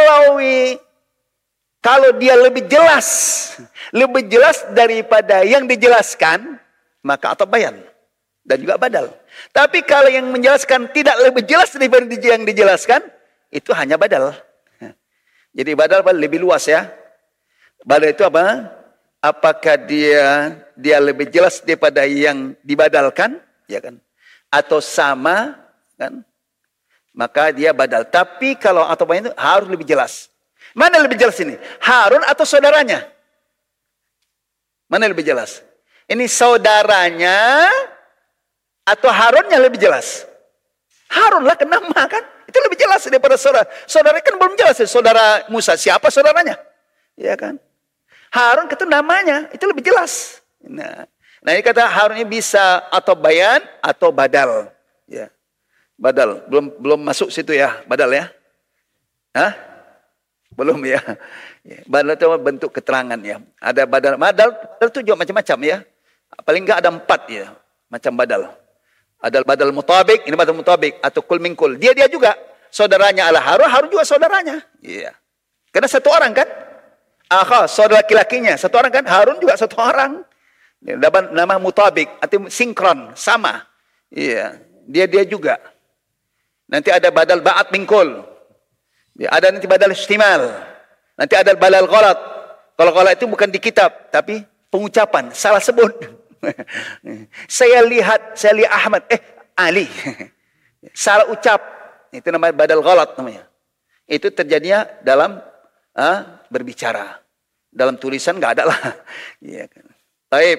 [SPEAKER 2] kalau dia lebih jelas daripada yang dijelaskan, maka ataf bayan dan juga badal. Tapi kalau yang menjelaskan tidak lebih jelas daripada yang dijelaskan, itu hanya badal. Jadi badal lebih luas ya. Badal itu apa? Apakah dia lebih jelas daripada yang dibadalkan, ya kan? Atau sama, kan? Maka dia badal. Tapi kalau ataf bayan itu harus lebih jelas. Mana lebih jelas ini? Harun atau saudaranya? Mana lebih jelas? Ini saudaranya atau Harunnya lebih jelas? Harun lah kenapa kan? Itu lebih jelas daripada saudara. Saudara kan belum jelas ya, saudara Musa. Siapa saudaranya? Ya kan? Harun itu namanya, itu lebih jelas. Nah ini kata Harun ini bisa atau bayan atau badal. Ya. Badal, belum masuk situ ya, badal ya. Hah? Belum ya. Badal itu bentuk keterangan ya. Ada badal itu juga macam-macam ya. Paling enggak ada 4 ya. Macam badal. Ada badal mutabik, ini badal mutabik. Atau kul min kul. Dia juga. Saudaranya adalah Harun juga saudaranya. Iya. Karena satu orang kan. Saudara laki-lakinya. Satu orang kan. Harun juga satu orang. Nama mutabik. Atau sinkron. Sama. Iya. Dia juga. Nanti ada badal ba'at min kul. Ada nanti badal istimal. Nanti ada badal ghalat. Kalau ghalat itu bukan di kitab, tapi pengucapan, salah sebut. Saya lihat Ahmad, Ali. Salah ucap. Itu namanya badal ghalat namanya. Itu terjadinya dalam berbicara. Dalam tulisan enggak ada lah. Iya kan. Baik.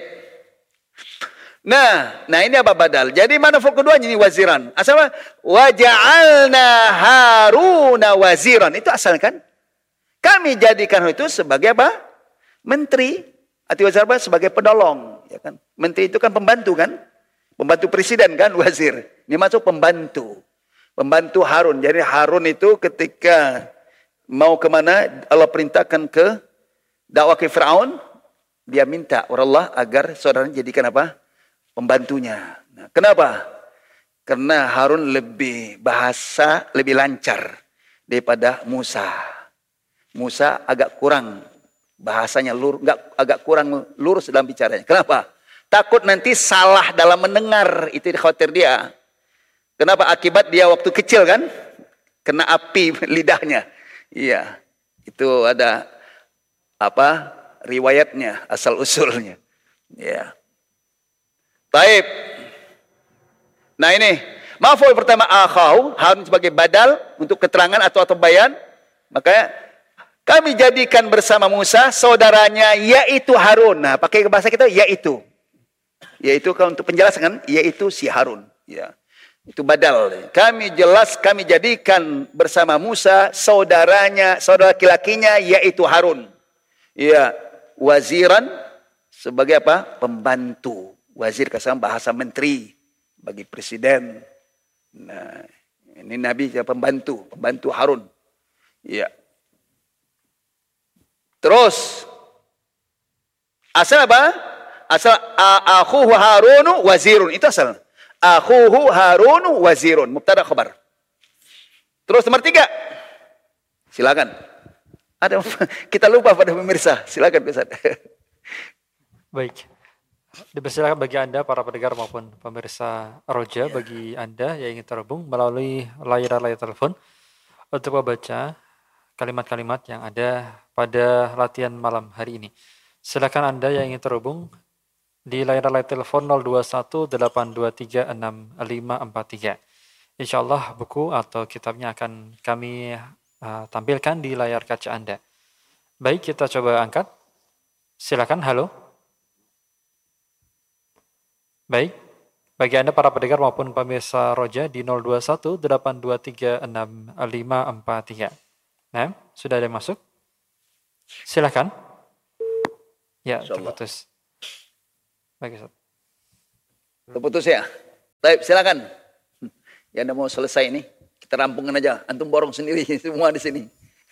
[SPEAKER 2] Nah ini apa badal? Jadi mana maf'ul keduanya ini waziran. Asalnya waja'alna Haruna waziran. Itu asal kan? Kami jadikan itu sebagai apa? Menteri. Atau wazir apa? Sebagai penolong, ya kan? Menteri itu kan pembantu kan? Pembantu presiden kan wazir. Ini masuk pembantu. Pembantu Harun. Jadi Harun itu ketika mau kemana Allah perintahkan ke dakwah ke Firaun, dia minta Allah agar saudaranya jadikan apa? Pembantunya. Nah, kenapa? Karena Harun lebih lancar daripada Musa. Musa agak kurang bahasanya agak kurang lurus dalam bicaranya. Kenapa? Takut nanti salah dalam mendengar, itu khawatir dia. Kenapa? Akibat dia waktu kecil kan kena api lidahnya. Iya. Itu ada apa? Riwayatnya, asal usulnya. Iya. Baik. Nah ini, maf'ul pertama akhahu, Harun sebagai badal untuk keterangan atau bayan. Makanya kami jadikan bersama Musa saudaranya yaitu Harun. Nah, pakai bahasa kita yaitu. Yaitu kalau untuk penjelasan yaitu si Harun, ya. Itu badal. Kami jadikan bersama Musa saudara laki-lakinya yaitu Harun. Ya, waziran sebagai apa? Pembantu. Wazir kasam bahasa menteri bagi presiden. Nah, ini Nabi pembantu Harun. Iya. Terus asal apa? Asal akhuhu Harunu wazirun. Itu asal. Akhuhu Harunu wazirun. Mubtada khabar. Terus nomor 3. Silakan. Kita lupa pada pemirsa. Silakan Ustaz.
[SPEAKER 8] Baik. Dipersilakan bagi Anda para pendengar maupun pemirsa Roja, bagi Anda yang ingin terhubung melalui layar telepon untuk membaca kalimat-kalimat yang ada pada latihan malam hari ini. Silakan Anda yang ingin terhubung di layar telepon 0218236543. Insyaallah buku atau kitabnya akan kami tampilkan di layar kaca Anda. Baik, kita coba angkat. Silakan, halo. Baik, bagi Anda para pendengar maupun pemirsa Roja di 0218236543. Nah, sudah ada yang masuk? Silakan. Ya,
[SPEAKER 2] Insyaallah.
[SPEAKER 8] terputus. Baik, Ustaz.
[SPEAKER 2] Terputus ya. Baik, silakan. Yang anda mau selesai ini, kita rampungkan aja. Antum borong sendiri semua di sini.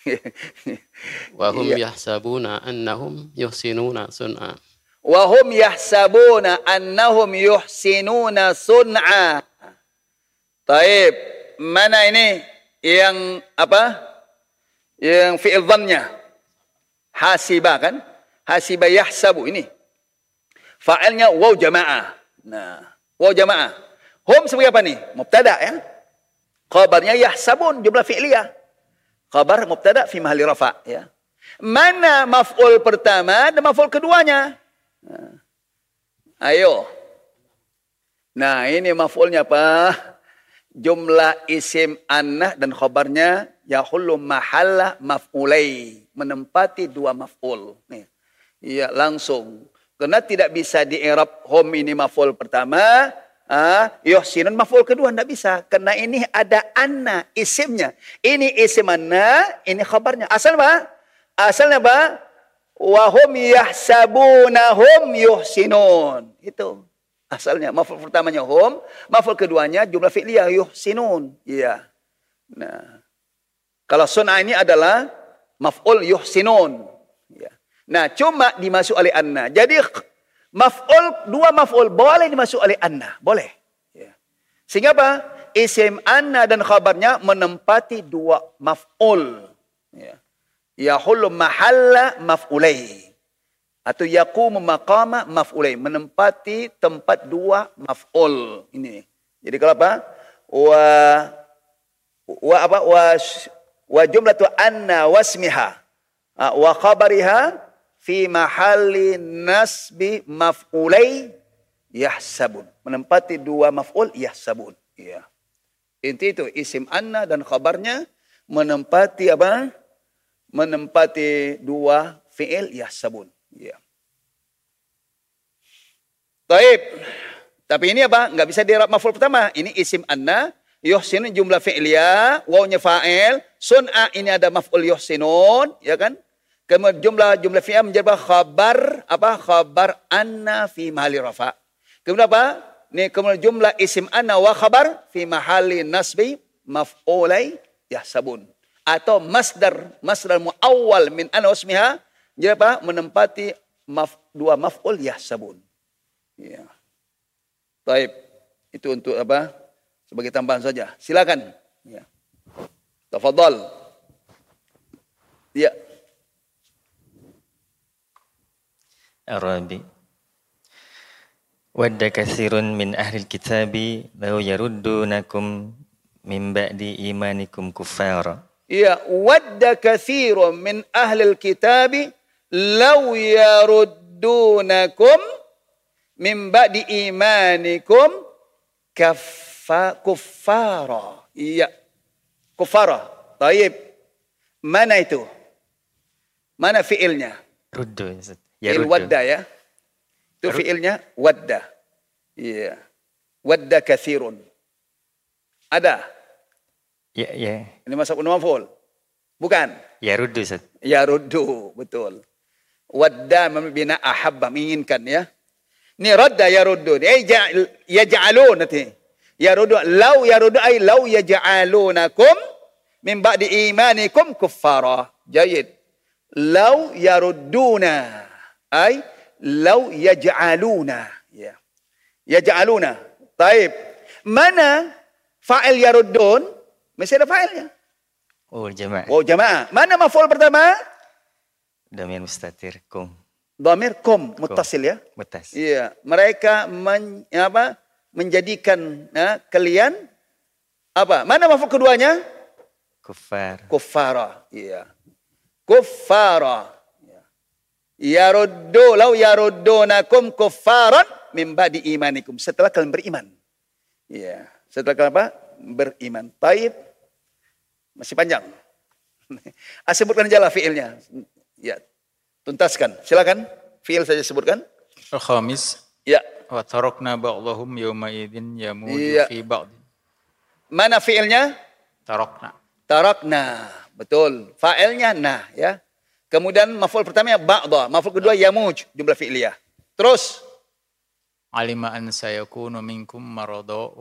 [SPEAKER 7] Wa hum
[SPEAKER 2] Iya.
[SPEAKER 7] yahsabuna annahum yuhsinuna sun'a.
[SPEAKER 2] Wa hum yahsabuna annahum yuhsinuna sun'a. Taib. Mana ini yang apa? Yang fi'il dhannya. Hasiba kan? Hasiba yahsabu ini. Fa'ilnya waw jamaah. Nah, waw jamaah. Hum sebagai apa nih? Mubtada ya. Khabarnya yahsabun jumlah fi'liyah. Khabar mubtada fi mahalli rafa ya. Mana maf'ul pertama dan maf'ul keduanya? Nah, ayo. Nah, ini maf'ulnya apa? Jumlah isim annah dan khabarnya yahullu mahalla maf'ulai, menempati dua maf'ul. Nih. Iya, langsung. Karena tidak bisa di-i'rab hum ini maf'ul pertama, yuhsinun maf'ul kedua tidak bisa. Karena ini ada anna isimnya. Ini isim anna, ini khabarnya. Asal apa? Asalnya apa? Wa hum yahsabunahum yuhsinun. Itu asalnya. Maf'ul pertamanya hum, maf'ul keduanya jumlah fi'liyah yuhsinun. Iya. Nah, kalau sun'a ini adalah maf'ul yuhsinun. Ya. Nah, cuma dimasuk oleh anna. Jadi maf'ul, dua maf'ul boleh dimasuk oleh anna, boleh. Ya. Sehingga apa? Isim anna dan khabarnya menempati dua maf'ul. Ya. Yahullu mahalla maf'ulai. Atau yaqumu maqama maf'ulai, menempati tempat dua maf'ul. Ini. Jadi kalau apa? Wa jumlatu anna wasmiha wa khabariha fi mahalli nasbi maf'ulai yahsabun. Menempati dua maf'ul yahsabun. Ya. Inti itu isim anna dan khabarnya menempati apa? Menempati dua fi'il yahsabun. Ya. Taib. Tapi ini apa? Enggak bisa di-i'rab maf'ul pertama. Ini isim anna, yuhsinun jumlah fi'liyah, wawnya fa'il, sun'a ini ada maf'ul yuhsinun, ya kan? Kemudian jumlah fi'il menjadi khabar apa? Khabar anna fi mahalli rafa. Kemudian apa? Ini kemudian jumlah isim anna wa khabar fi mahalli nasbi maf'ulai yahsabun. Atau masdar muawwal min anna wasmiha jadi apa? Menempati dua maf'ul yahsabun. Ya. Baik. Itu untuk apa? Sebagai tambahan saja. Silakan. Ya. Tafadhal. Ya.
[SPEAKER 3] Arabi. Wadda katsirun min ahli kitabi law yaruddunakum min ba'di imanikum kuffara.
[SPEAKER 2] Iya, wadda katsirun min ahli kitabi law yaruddunakum min ba'di imanikum kuffara. Iya. Kuffara. Taib. Mana itu? Mana fiilnya?
[SPEAKER 3] Ruddu.
[SPEAKER 2] Fi'il wadda ya. Itu fiilnya wadda. Iya. Wadda katsirun. Ada?
[SPEAKER 3] Ya, ya.
[SPEAKER 2] Ini masuk maf'ul. Bukan?
[SPEAKER 3] Ya ruddu, Ustaz.
[SPEAKER 2] Ya ruddu, betul. Wadda bina ahabba, menginginkan ya. Ini radda ya ruddu. Yaj'alun nanti. Ya ruddu, law ya ruddu ay law yaj'alunakum min ba'di imanikum kuffara. Jayid. Law yarudduna ay law yaj'aluna. Ya. Yaj'aluna. Taib. Mana fa'il yaruddun? Mesti ada fa'ilnya.
[SPEAKER 3] Oh, jamaah.
[SPEAKER 2] Oh, jamaah. Mana maf'ul pertama?
[SPEAKER 3] Dhamir mustatir kum.
[SPEAKER 2] Dhamir kum muttasil ya.
[SPEAKER 3] Muttasil.
[SPEAKER 2] Iya, mereka menjadikan kalian apa? Mana maf'ul keduanya?
[SPEAKER 3] Kuffar.
[SPEAKER 2] Kuffara. Iya. Kuffara. Yaruddu law yaruddunakum kuffaran min ba'di imanikum. Setelah kalian beriman. Iya. Setelah kalian apa? Beriman. Taib. Masih panjang. Sebutkan aja lah fiilnya. Ya. Tuntaskan. Silakan. Fiil saja sebutkan.
[SPEAKER 1] Al-khamis.
[SPEAKER 2] Ya.
[SPEAKER 1] Wa tarakna ba'dahum yawma idzin yamuju
[SPEAKER 2] Iya.
[SPEAKER 1] fi ba'd.
[SPEAKER 2] Mana fiilnya?
[SPEAKER 1] Tarakna.
[SPEAKER 2] Tarakna. betul. Fa'ilnya nah ya. Kemudian maf'ul pertamanya ba'dha, maf'ul kedua yamuj, jumlah fi'liyah. Terus
[SPEAKER 1] alima an sayakunu minkum marada